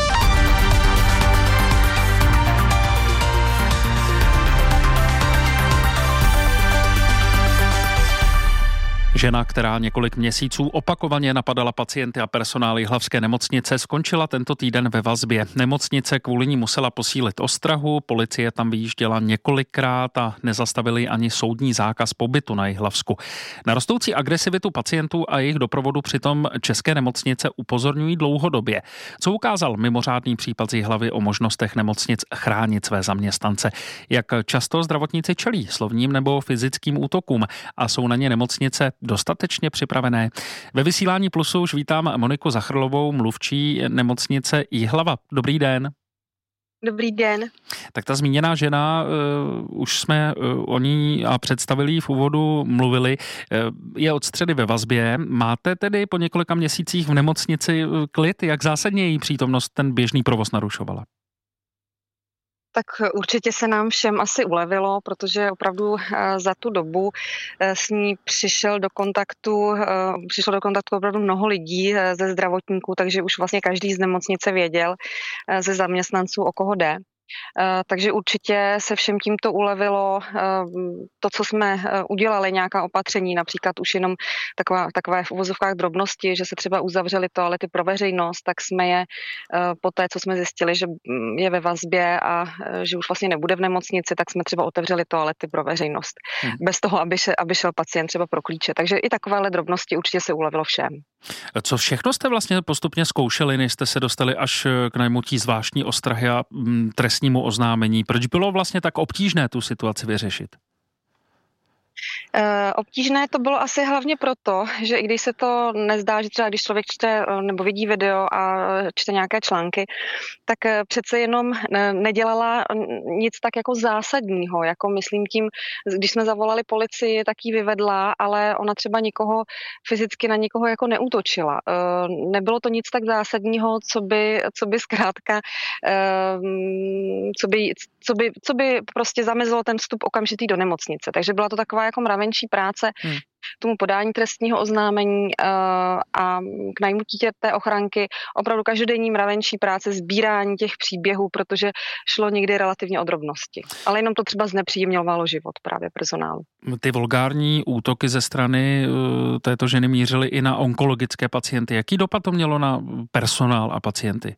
Žena, která několik měsíců opakovaně napadala pacienty a personál jihlavské nemocnice, skončila tento týden ve vazbě. Nemocnice kvůli ní musela posílit ostrahu, policie tam vyjížděla několikrát a nezastavili ani soudní zákaz pobytu na Jihlavsku. Na rostoucí agresivitu pacientů a jejich doprovodu přitom české nemocnice upozorňují dlouhodobě. Co ukázal mimořádný případ z Jihlavy o možnostech nemocnic chránit své zaměstnance? Jak často zdravotníci čelí slovním nebo fyzickým útokům a jsou na ně nemocnice dostatečně připravené? Ve vysílání Plusu už vítám Moniku Zachrlovou, mluvčí nemocnice Jihlava. Dobrý den. Dobrý den. Tak ta zmíněná žena, uh, už jsme uh, o ní a představili ji v úvodu mluvili, uh, je od středy ve vazbě. Máte tedy po několika měsících v nemocnici uh, klid? Jak zásadně její přítomnost ten běžný provoz narušovala? Tak určitě se nám všem asi ulevilo, protože opravdu za tu dobu s ní přišel do kontaktu, přišlo do kontaktu opravdu mnoho lidí ze zdravotníků, takže už vlastně každý z nemocnice věděl ze zaměstnanců, o koho jde. Takže určitě se všem tímto ulevilo. To, co jsme udělali, nějaká opatření, například už jenom taková, takové v uvozovkách drobnosti, že se třeba uzavřely toalety pro veřejnost, tak jsme je po té, co jsme zjistili, že je ve vazbě a že už vlastně nebude v nemocnici, tak jsme třeba otevřeli toalety pro veřejnost. Hmm. Bez toho, aby, še, aby šel pacient třeba pro klíče. Takže i takovéhle drobnosti určitě se ulevilo všem. Co všechno jste vlastně postupně zkoušeli, než jste se dostali až k najmutí zvláštní ostrahy a trestnímu oznámení? Proč bylo vlastně tak obtížné tu situaci vyřešit? E, obtížné to bylo asi hlavně proto, že i když se to nezdá, že třeba když člověk čte nebo vidí video a čte nějaké články, tak přece jenom nedělala nic tak jako zásadního, jako myslím tím, když jsme zavolali policii, tak ji vyvedla, ale ona třeba nikoho fyzicky na nikoho jako neútočila. E, nebylo to nic tak zásadního, co by, co by zkrátka, e, co by, co by, co by prostě zamezilo ten vstup okamžitý do nemocnice. Takže byla to taková taková jako mravenčí práce hmm. k tomu podání trestního oznámení uh, a k najmutí té ochranky, opravdu každodenní mravenčí práce, sbírání těch příběhů, protože šlo někdy relativně o drobnosti. Ale jenom to třeba znepříjemňovalo život právě personálu. Ty vulgární útoky ze strany uh, této ženy mířily i na onkologické pacienty. Jaký dopad to mělo na personál a pacienty?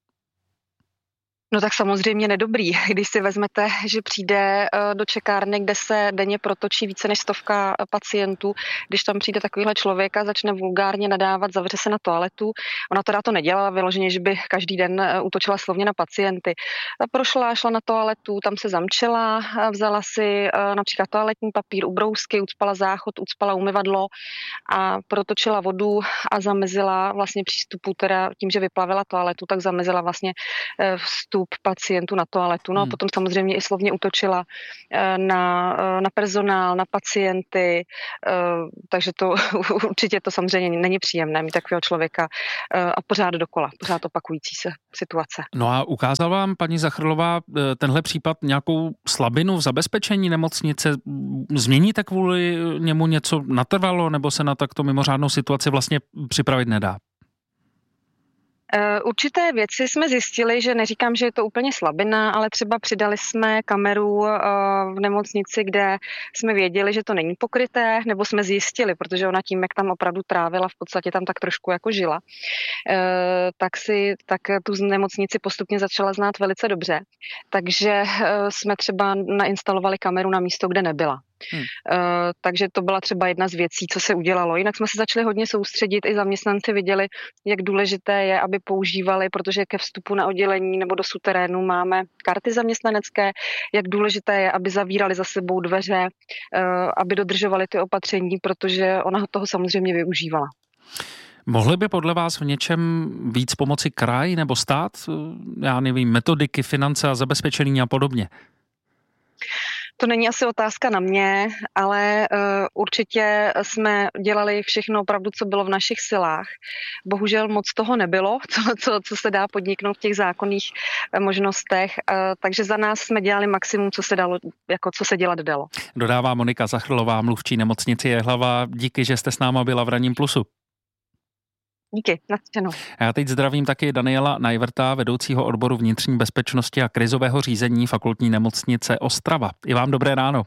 No tak samozřejmě nedobrý, když si vezmete, že přijde do čekárny, kde se denně protočí více než stovka pacientů, když tam přijde takovýhle člověk a začne vulgárně nadávat, zavře se na toaletu. Ona teda to nedělala vyloženě, že by každý den útočila slovně na pacienty. Prošla, šla na toaletu, tam se zamčela, vzala si například toaletní papír, ubrousky, ucpala záchod, ucpala umyvadlo a protočila vodu a zamezila vlastně přístupu, teda tím, že vyplavila toaletu, tak zamezila vlastně vstup pacientů na toaletu. No a potom samozřejmě i slovně útočila na, na personál, na pacienty, takže to určitě to samozřejmě není příjemné mít takového člověka a pořád dokola, pořád opakující se situace. No a ukázal vám, paní Zachrlová, tenhle případ nějakou slabinu v zabezpečení nemocnice? Změníte kvůli němu něco natrvalo, nebo se na takto mimořádnou situaci vlastně připravit nedá? Určité věci jsme zjistili, že neříkám, že je to úplně slabina, ale třeba přidali jsme kameru v nemocnici, kde jsme věděli, že to není pokryté, nebo jsme zjistili, protože ona tím, jak tam opravdu trávila, v podstatě tam tak trošku jako žila, tak si tak tu nemocnici postupně začala znát velice dobře. Takže jsme třeba nainstalovali kameru na místo, kde nebyla. Hmm. Uh, takže to byla třeba jedna z věcí, co se udělalo. Jinak jsme se začali hodně soustředit, i zaměstnanci viděli, jak důležité je, aby používali, protože ke vstupu na oddělení nebo do suterénu máme karty zaměstnanecké, jak důležité je, aby zavírali za sebou dveře, uh, aby dodržovali ty opatření, protože ona toho samozřejmě využívala. Mohly by podle vás v něčem víc pomoci kraj nebo stát? Já nevím, metodiky, finance a zabezpečení a podobně. To není asi otázka na mě, ale uh, určitě jsme dělali všechno opravdu, co bylo v našich silách. Bohužel moc toho nebylo, co, co, co se dá podniknout v těch zákonných uh, možnostech, uh, takže za nás jsme dělali maximum, co se dalo, jako co se dělat dalo. Dodává Monika Zachrlová, mluvčí nemocnice Jihlava. Díky, že jste s náma byla v Ranním plusu. Díky, nashledanou. Já teď zdravím taky Daniela Najvrta, vedoucího odboru vnitřní bezpečnosti a krizového řízení Fakultní nemocnice Ostrava. I vám dobré ráno.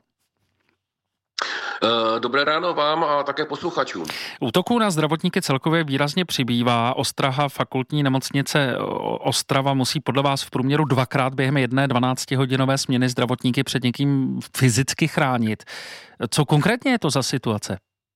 Dobré ráno vám a také posluchačům. Útoků na zdravotníky celkově výrazně přibývá. Ostraha Fakultní nemocnice Ostrava musí podle vás v průměru dvakrát během jedné dvanáctihodinové směny zdravotníky před někým fyzicky chránit. Co konkrétně je to za situace?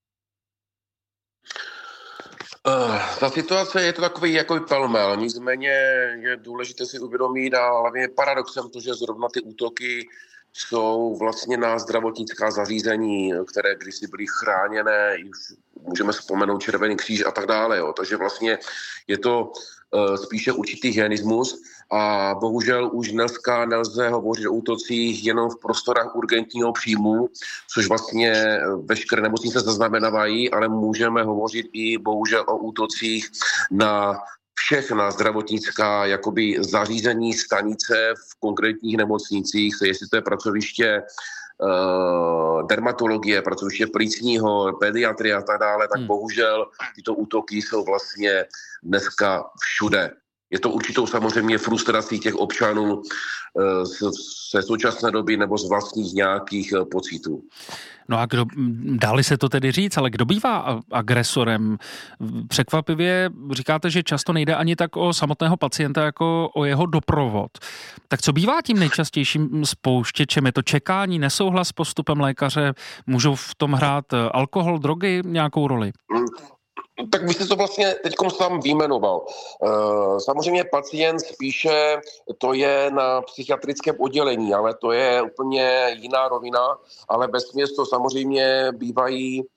Uh, ta situace je to takový jako pelmel, nicméně je důležité si uvědomit a hlavně je paradoxem to, že zrovna ty útoky jsou vlastně na zdravotnická zařízení, které kdysi byly chráněné, můžeme vzpomenout Červený kříž a tak dále. Jo. Takže vlastně je to uh, spíše určitý hyenismus a bohužel už dneska nelze hovořit o útocích jenom v prostorách urgentního příjmu, což vlastně veškeré nemocnice zaznamenávají, ale můžeme hovořit i bohužel o útocích na všechna zdravotnická jakoby zařízení, stanice v konkrétních nemocnicích, jestli to je pracoviště uh, dermatologie, pracoviště plicního, pediatrie a tak dále, tak hmm. bohužel tyto útoky jsou vlastně dneska všude. Je to určitou samozřejmě frustrací těch občanů ze současné doby nebo z vlastních nějakých pocitů. No a kdo, dáli se to tedy říct, ale kdo bývá agresorem? Překvapivě říkáte, že často nejde ani tak o samotného pacienta, jako o jeho doprovod. Tak co bývá tím nejčastějším spouštěčem? Je to čekání, nesouhlas s postupem lékaře? Můžou v tom hrát alkohol, drogy nějakou roli? Hmm. Tak vy jste to vlastně teďkom sám vyjmenoval. Samozřejmě pacient spíše to je na psychiatrickém oddělení, ale to je úplně jiná rovina, ale bezsměs to samozřejmě bývají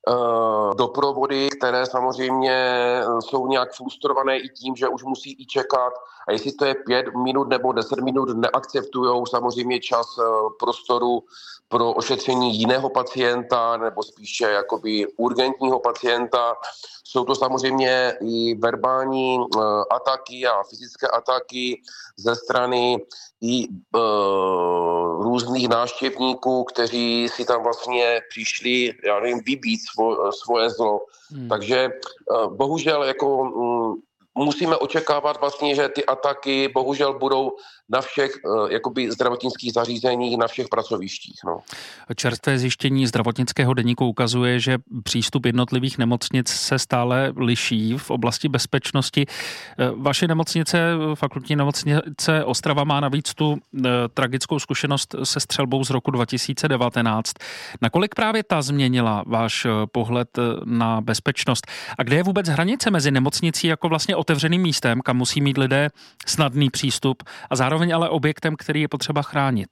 doprovody, které samozřejmě jsou nějak frustrované i tím, že už musí i čekat. A jestli to je pět minut nebo deset minut, neakceptujou samozřejmě čas prostoru pro ošetření jiného pacienta nebo spíše jakoby urgentního pacienta. Jsou to samozřejmě i verbální ataky a fyzické ataky ze strany i uh, různých návštěvníků, kteří si tam vlastně přišli, já nevím, vybít svo, svoje zlo. Hmm. Takže uh, bohužel jako um, musíme očekávat vlastně, že ty ataky bohužel budou na všech uh, jakoby zdravotnických zařízeních, na všech pracovištích. No. Čerstvé zjištění zdravotnického deníku ukazuje, že přístup jednotlivých nemocnic se stále liší v oblasti bezpečnosti. Vaše nemocnice, fakultní nemocnice Ostrava, má navíc tu uh, tragickou zkušenost se střelbou z roku dva tisíce devatenáct. Nakolik právě ta změnila váš uh, pohled na bezpečnost? A kde je vůbec hranice mezi nemocnicí jako vlastně otevřeným místem, kam musí mít lidé snadný přístup, a zároveň ale objektem, který je potřeba chránit?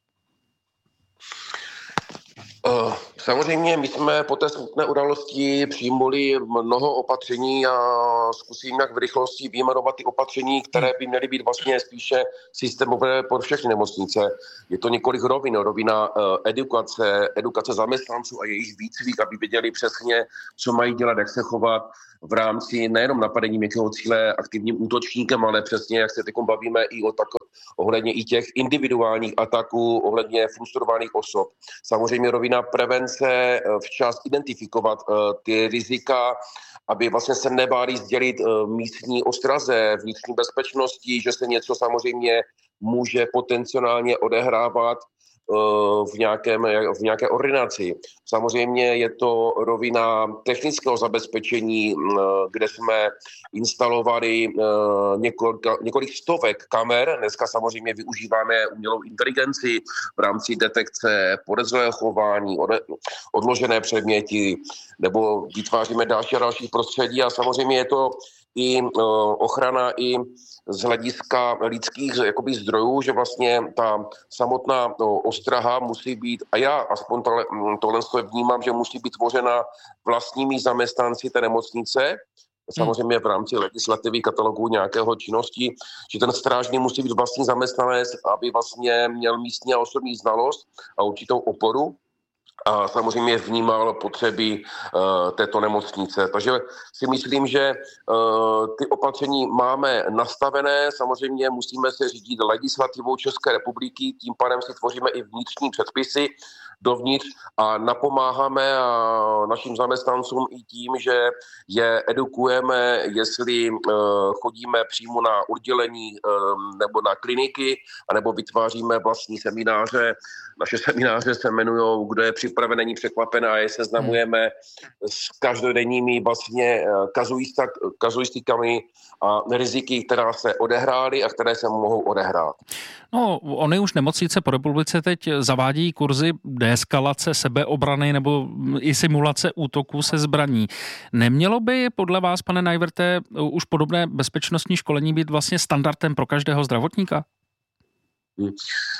Samozřejmě my jsme po té smutné události přijmuli mnoho opatření a zkusím jak v rychlosti vyjmenovat ty opatření, které by měly být vlastně spíše systémové pro všechny nemocnice. Je to několik rovin. Rovina edukace, edukace zaměstnanců a jejich výcvik, aby věděli přesně, co mají dělat, jak se chovat v rámci nejenom napadení měkkého cíle aktivním útočníkem, ale přesně, jak se teď bavíme i o tak, ohledně i těch individuálních ataků, ohledně frustrovaných osob. Samozřejmě rovina prevence, včas identifikovat uh, ty rizika, aby vlastně se nebáli sdělit uh, místní ostraze, vnitřní bezpečnosti, že se něco samozřejmě může potenciálně odehrávat v, nějakém, v nějaké ordinaci. Samozřejmě je to rovina technického zabezpečení, kde jsme instalovali několik, několik stovek kamer. Dneska samozřejmě využíváme umělou inteligenci v rámci detekce podezřelého chování, odložené předměty, nebo vytváříme další a další prostředí a samozřejmě je to i ochrana i z hlediska lidských jakoby zdrojů, že vlastně ta samotná no, ostraha musí být, a já aspoň tohle, tohle vnímám, že musí být tvořena vlastními zaměstnanci té nemocnice, samozřejmě v rámci legislativy katalogu nějakého činnosti, že ten strážný musí být vlastní zaměstnanec, aby vlastně měl místní a osobní znalost a určitou oporu. A samozřejmě vnímal potřeby uh, této nemocnice. Takže si myslím, že uh, ty opatření máme nastavené. Samozřejmě musíme se řídit legislativou České republiky, tím pádem si tvoříme i vnitřní předpisy dovnitř a napomáháme a našim zaměstnancům i tím, že je edukujeme, jestli uh, chodíme přímo na oddělení um, nebo na kliniky, anebo vytváříme vlastní semináře. Naše semináře se jmenují Kdo je připraven, není překvapen, a je seznamujeme s každodenními vlastně kazuistikami a riziky, která se odehrály a které se mohou odehrát. No, ony už nemocnice po republice teď zavádí kurzy deeskalace, sebeobrany nebo i simulace útoků se zbraní. Nemělo by podle vás, pane Najverte, už podobné bezpečnostní školení být vlastně standardem pro každého zdravotníka? Hmm.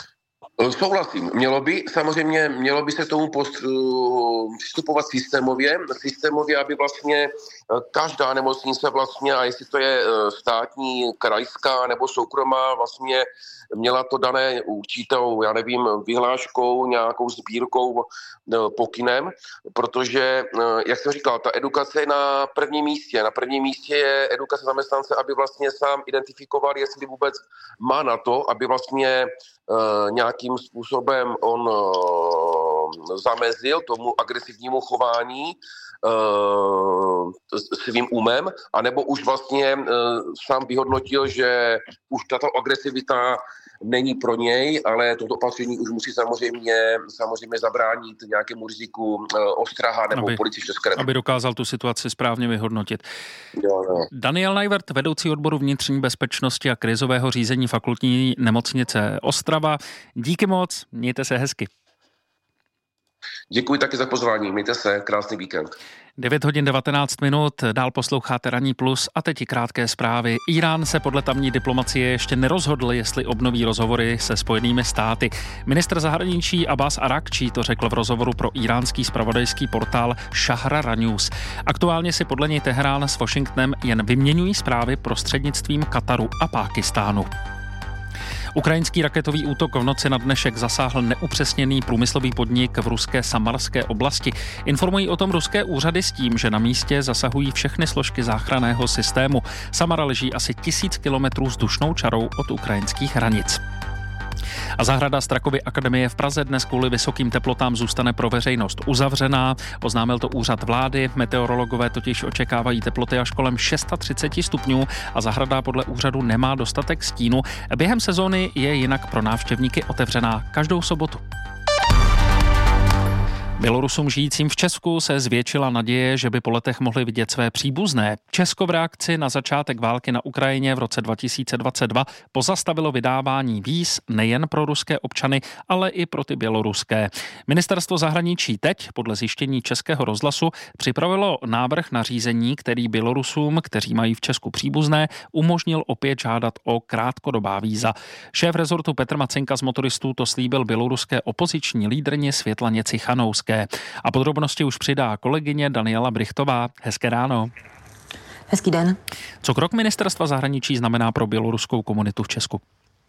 Souhlasím. Mělo by, samozřejmě mělo by se tomu post, přistupovat systémově, systémově, aby vlastně každá nemocnice vlastně, a jestli to je státní, krajská nebo soukromá, vlastně měla to dané určitou, já nevím, vyhláškou, nějakou sbírkou, pokynem, protože, jak jsem říkal, ta edukace je na prvním místě. Na prvním místě je edukace zaměstnance, aby vlastně sám identifikoval, jestli vůbec má na to, aby vlastně uh, nějakým způsobem on uh, zamezil tomu agresivnímu chování uh, svým umem, anebo už vlastně uh, sám vyhodnotil, že už tato agresivita není pro něj, ale toto opatření už musí samozřejmě, samozřejmě zabránit nějakému riziku uh, ostraha nebo aby, policie České republiky. Aby dokázal tu situaci správně vyhodnotit. Jo, jo. Daniel Najvert, vedoucí odboru vnitřní bezpečnosti a krizového řízení fakultní nemocnice Ostrava. Díky moc, mějte se hezky. Děkuji taky za pozvání, mějte se, krásný víkend. devět hodin devatenáct minut, dál posloucháte Ranní plus a teď i krátké zprávy. Irán se podle tamní diplomacie ještě nerozhodl, jestli obnoví rozhovory se Spojenými státy. Ministr zahraničí Abbas Arakčí to řekl v rozhovoru pro iránský zpravodajský portál Šahrara News. Aktuálně si podle něj Teherán s Washingtonem jen vyměňují zprávy prostřednictvím Kataru a Pákistánu. Ukrajinský raketový útok v noci na dnešek zasáhl neupřesněný průmyslový podnik v ruské Samarské oblasti. Informují o tom ruské úřady s tím, že na místě zasahují všechny složky záchranného systému. Samara leží asi tisíc kilometrů vzdušnou čarou od ukrajinských hranic. A zahrada Strakovy akademie v Praze dnes kvůli vysokým teplotám zůstane pro veřejnost uzavřená. Oznámil to úřad vlády. Meteorologové totiž očekávají teploty až kolem třicet šest stupňů a zahrada podle úřadu nemá dostatek stínu. Během sezóny je jinak pro návštěvníky otevřená každou sobotu. Bělorusům žijícím v Česku se zvětšila naděje, že by po letech mohli vidět své příbuzné. Česko v reakci na začátek války na Ukrajině v roce dva tisíce dvacet dva pozastavilo vydávání víz nejen pro ruské občany, ale i pro ty běloruské. Ministerstvo zahraničí teď, podle zjištění Českého rozhlasu, připravilo návrh na řízení, který Bělorusům, kteří mají v Česku příbuzné, umožnil opět žádat o krátkodobá víza. Šéf rezortu Petr Macinka z Motoristů to slíbil běloruské opoziční lídrně Světlaně Cichanouské. A podrobnosti už přidá kolegyně Daniela Brichtová. Hezké ráno. Hezký den. Co krok ministerstva zahraničí znamená pro běloruskou komunitu v Česku?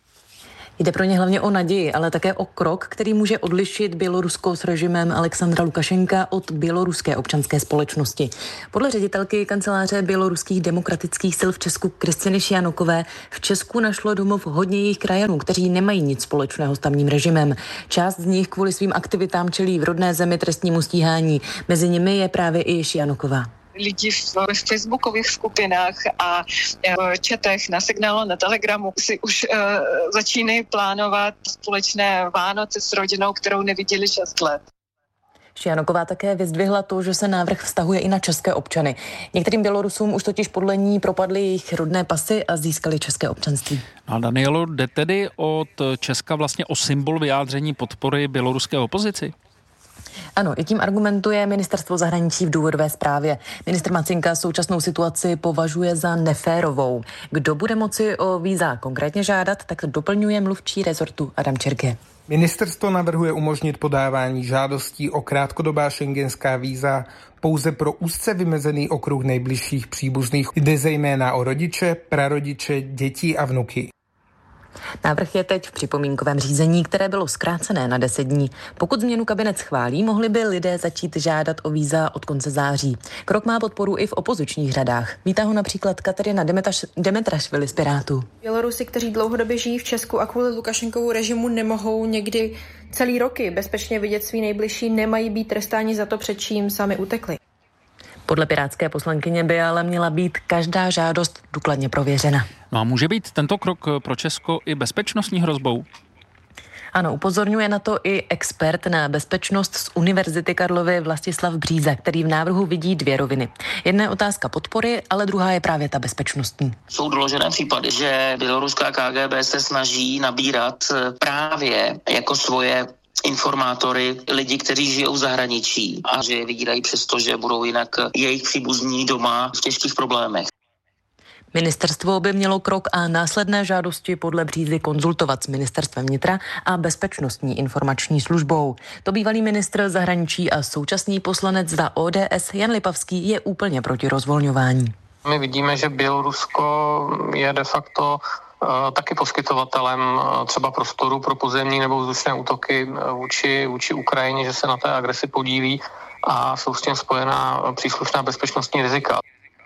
Jde pro ně hlavně o naději, ale také o krok, který může odlišit Bělorusko s režimem Alexandra Lukašenka od běloruské občanské společnosti. Podle ředitelky kanceláře běloruských demokratických sil v Česku Kristiny Šianokové v Česku našlo domov hodně jejich krajanů, kteří nemají nic společného s tamním režimem. Část z nich kvůli svým aktivitám čelí v rodné zemi trestnímu stíhání. Mezi nimi je právě i Šianoková. Lidi v, v facebookových skupinách a v četech na Signálu, na Telegramu si už uh, začínají plánovat společné Vánoce s rodinou, kterou neviděli šest let. Šianoková také vyzdvihla to, že se návrh vztahuje i na české občany. Některým Bělorusům už totiž podle ní propadly jejich rodné pasy a získali české občanství. No a Danielo, jde tedy od Česka vlastně o symbol vyjádření podpory běloruské opozici? Ano, i tím argumentuje ministerstvo zahraničí v důvodové zprávě. Ministr Macinka současnou situaci považuje za neférovou. Kdo bude moci o víza konkrétně žádat, tak doplňuje mluvčí rezortu Adam Čerke. Ministerstvo navrhuje umožnit podávání žádostí o krátkodobá šengenská víza pouze pro úzce vymezený okruh nejbližších příbuzných. Jde zejména o rodiče, prarodiče, děti a vnuky. Návrh je teď v připomínkovém řízení, které bylo zkrácené na deset dní. Pokud změnu kabinet schválí, mohli by lidé začít žádat o víza od konce září. Krok má podporu i v opozičních řadách. Vítá ho například Kateřina Demetrašvili z Pirátů. Bělorusi, kteří dlouhodobě žijí v Česku a kvůli Lukašenkovu režimu nemohou někdy celý roky bezpečně vidět svý nejbližší, nemají být trestáni za to, před čím sami utekli. Podle pirátské poslankyně by ale měla být každá žádost důkladně prověřena. No a může být tento krok pro Česko i bezpečnostní hrozbou? Ano, upozorňuje na to i expert na bezpečnost z Univerzity Karlovy Vlastislav Bříza, který v návrhu vidí dvě roviny. Jedna je otázka podpory, ale druhá je právě ta bezpečnostní. Jsou doložené případy, že běloruská K G B se snaží nabírat právě jako svoje informátory lidi, kteří žijou v zahraničí a že je vydírají přesto, že budou jinak jejich příbuzní doma v těžkých problémech. Ministerstvo by mělo krok a následné žádosti podle Břízy konzultovat s ministerstvem vnitra a bezpečnostní informační službou. To bývalý ministr zahraničí a současný poslanec za O D S Jan Lipavský je úplně proti rozvolňování. My vidíme, že Bělorusko je de facto taky poskytovatelem třeba prostoru pro pozemní nebo vzdušné útoky vůči, vůči Ukrajině, že se na té agresi podílí a jsou s tím spojená příslušná bezpečnostní rizika.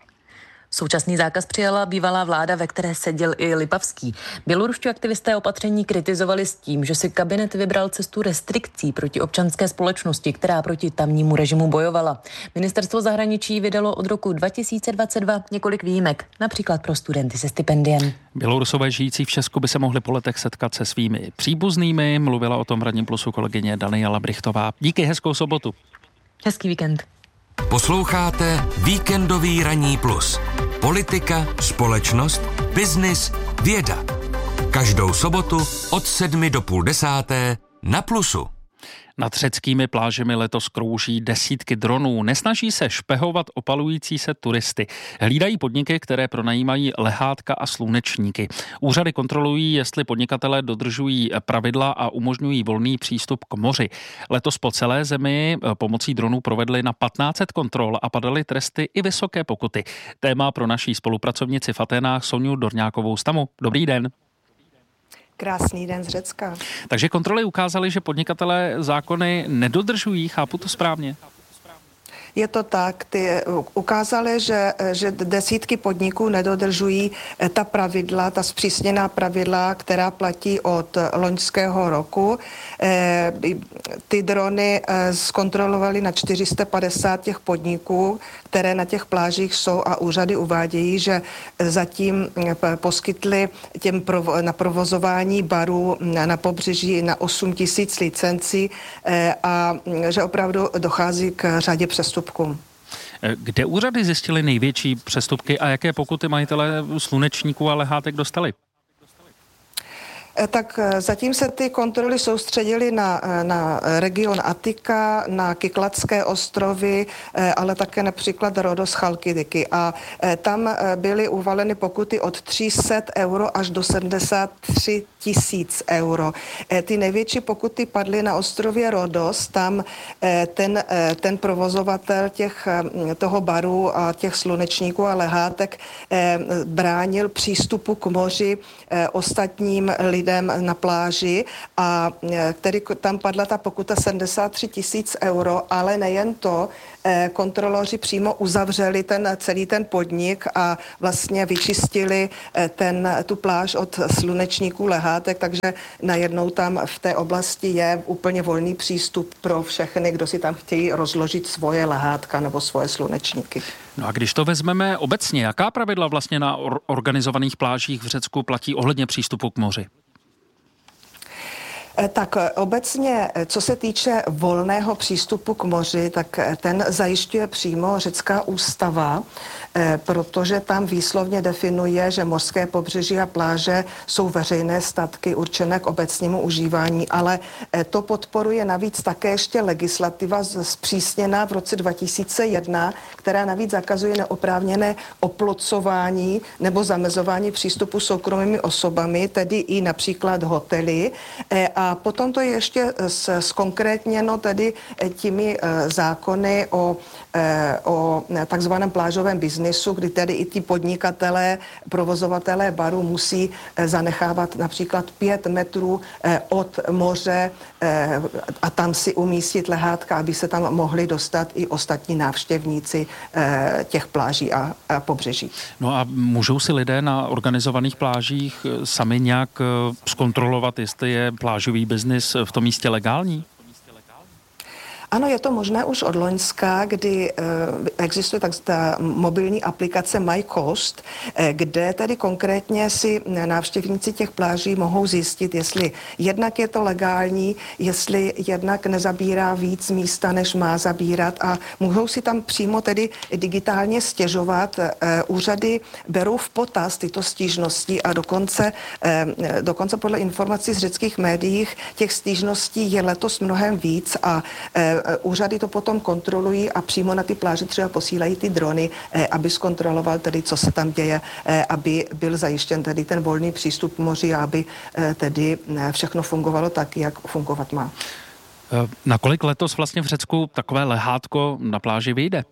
Současný zákaz přijala bývalá vláda, ve které seděl i Lipavský. Běloruští aktivisté opatření kritizovali s tím, že si kabinet vybral cestu restrikcí proti občanské společnosti, která proti tamnímu režimu bojovala. Ministerstvo zahraničí vydalo od roku dva tisíce dvacet dva několik výjimek, například pro studenty se stipendiem. Bělorusové žijící v Česku by se mohli po letech setkat se svými příbuznými. Mluvila o tom v Ranním plusu kolegyně Daniela Brichtová. Díky, hezkou sobotu. Hezký víkend. Posloucháte Víkendový Ranní plus. Politika, společnost, biznis, věda. Každou sobotu od sedmi do půl desáté na Plusu. Nad řeckými plážemi letos krouží desítky dronů. Nesnaží se špehovat opalující se turisty. Hlídají podniky, které pronajímají lehátka a slunečníky. Úřady kontrolují, jestli podnikatelé dodržují pravidla a umožňují volný přístup k moři. Letos po celé zemi pomocí dronů provedli na patnáct set kontrol a padaly tresty i vysoké pokuty. Téma pro naší spolupracovnici v Aténách Soňu Dorňákovou Stamu. Dobrý den. Krásný den z Řecka. Takže kontroly ukázaly, že podnikatelé zákony nedodržují, chápu to správně? Je to tak, ty ukázaly, že, že desítky podniků nedodržují ta pravidla, ta zpřísněná pravidla, která platí od loňského roku. Ty drony zkontrolovaly na čtyři sta padesát těch podniků, které na těch plážích jsou a úřady uvádějí, že zatím poskytly těm provo- na provozování barů na pobřeží na osm tisíc licencí a že opravdu dochází k řadě přestupků. Kde úřady zjistily největší přestupky a jaké pokuty majitelé slunečníků a lehátek dostali? Tak zatím se ty kontroly soustředily na, na region Attika, na Kykladské ostrovy, ale také například Rodos Chalkidiky. A tam byly uvaleny pokuty od tři sta euro až do sedmdesát tři tisíc euro. Ty největší pokuty padly na ostrově Rodos. Tam ten, ten provozovatel těch, toho baru a těch slunečníků a lehátek bránil přístupu k moři ostatním lidem na pláži a tedy tam padla ta pokuta sedmdesát tři tisíc euro, ale nejen to, kontroloři přímo uzavřeli ten celý ten podnik a vlastně vyčistili ten, tu pláž od slunečníků lehátek, takže najednou tam v té oblasti je úplně volný přístup pro všechny, kdo si tam chtějí rozložit svoje lehátka nebo svoje slunečníky. No a když to vezmeme obecně, jaká pravidla vlastně na or- organizovaných plážích v Řecku platí ohledně přístupu k moři? Tak obecně, co se týče volného přístupu k moři, tak ten zajišťuje přímo řecká ústava, protože tam výslovně definuje, že mořské pobřeží a pláže jsou veřejné statky určené k obecnímu užívání, ale to podporuje navíc také ještě legislativa zpřísněná v roce dva tisíce jedna, která navíc zakazuje neoprávněné oplocování nebo zamezování přístupu soukromými osobami, tedy i například hotely. A potom to je ještě zkonkrétněno tedy těmi zákony o, o takzvaném plážovém biznesu, kdy tedy i ty podnikatelé, provozovatelé baru musí zanechávat například pět metrů od moře a tam si umístit lehátka, aby se tam mohli dostat i ostatní návštěvníci těch pláží a, a pobřeží. No a můžou si lidé na organizovaných plážích sami nějak zkontrolovat, jestli je plážový biznis v tom místě legální? Ano, je to možné už od loňska, kdy uh, existuje tak ta mobilní aplikace My Coast, eh, kde tedy konkrétně si návštěvníci těch pláží mohou zjistit, jestli jednak je to legální, jestli jednak nezabírá víc místa, než má zabírat a mohou si tam přímo tedy digitálně stěžovat. Eh, úřady berou v potaz tyto stížnosti a dokonce, eh, dokonce podle informací z řeckých médií těch stížností je letos mnohem víc a eh, úřady to potom kontrolují a přímo na ty pláže třeba posílají ty drony, aby zkontroloval tedy, co se tam děje, aby byl zajištěn tedy ten volný přístup k moři a aby tedy všechno fungovalo tak, jak fungovat má. Nakolik letos vlastně v Řecku takové lehátko na pláži vyjde?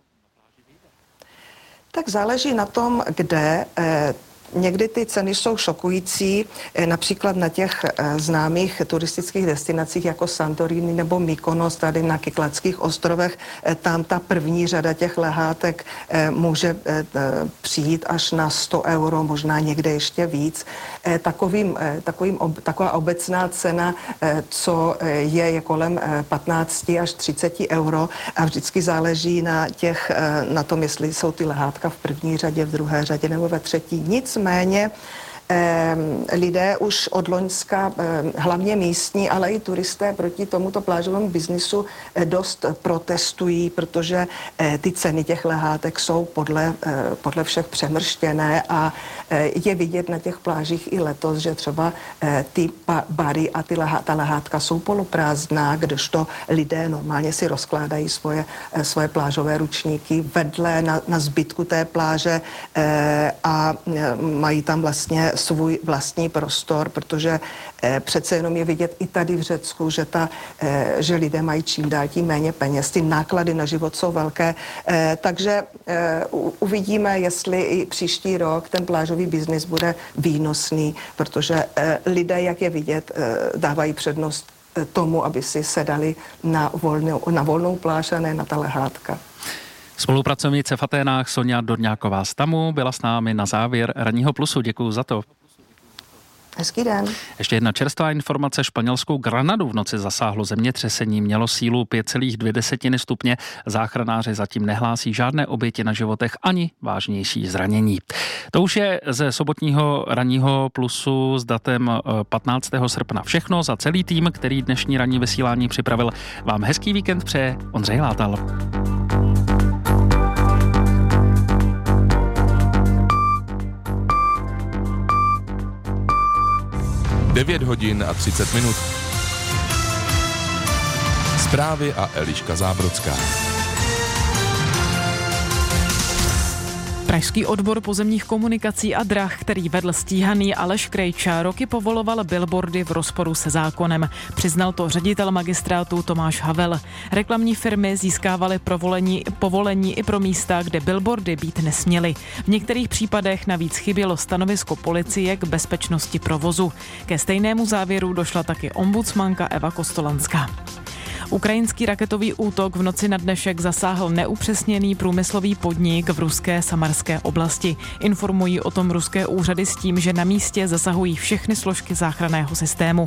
Tak záleží na tom, kde. Někdy ty ceny jsou šokující, například na těch známých turistických destinacích jako Santorini nebo Mykonos, tady na Kykladských ostrovech, tam ta první řada těch lehátek může přijít až na sto euro, možná někde ještě víc. Takovým, takovým, taková obecná cena, co je, je kolem patnáct až třicet euro a vždycky záleží na, těch, na tom, jestli jsou ty lehátka v první řadě, v druhé řadě nebo ve třetí. Nic Nicméně lidé už od loňska, hlavně místní, ale i turisté proti tomuto plážovému biznisu dost protestují, protože ty ceny těch lehátek jsou podle, podle všech přemrštěné a je vidět na těch plážích i letos, že třeba ty bary a ty lehá, ta lehátka jsou poloprázdná, kdežto lidé normálně si rozkládají svoje, svoje plážové ručníky vedle na, na zbytku té pláže a mají tam vlastně svůj vlastní prostor, protože přece jenom je vidět i tady v Řecku, že, ta, že lidé mají čím dál tím méně peněz, ty náklady na život jsou velké, takže uvidíme, jestli i příští rok ten plážový biznis bude výnosný, protože lidé, jak je vidět, dávají přednost tomu, aby si sedali na volnou, na volnou pláž a ne na ta lehátka. Spolupracovnice v Aténách Sonja Dorňáková z Tamu byla s námi na závěr Ranního plusu. Děkuju za to. Hezký den. Ještě jedna čerstvá informace. Španělskou Granadu v noci zasáhlo zemětřesení. Mělo sílu pět celá dvě stupně. Záchranáři zatím nehlásí žádné oběti na životech ani vážnější zranění. To už je ze sobotního Ranního plusu s datem patnáctého srpna všechno. Za celý tým, který dnešní ranní vysílání připravil, vám hezký víkend přeje Ondřej Látal. devět hodin a třicet minut. Zprávy a Eliška Zábrodská. Pražský odbor pozemních komunikací a drah, který vedl stíhaný Aleš Krejča, roky povoloval billboardy v rozporu se zákonem. Přiznal to ředitel magistrátu Tomáš Havel. Reklamní firmy získávaly povolení, povolení i pro místa, kde billboardy být nesměly. V některých případech navíc chybělo stanovisko policie k bezpečnosti provozu. Ke stejnému závěru došla taky ombudsmanka Eva Kostolanská. Ukrajinský raketový útok v noci na dnešek zasáhl neupřesněný průmyslový podnik v ruské Samarské oblasti. Informují o tom ruské úřady s tím, že na místě zasahují všechny složky záchranného systému.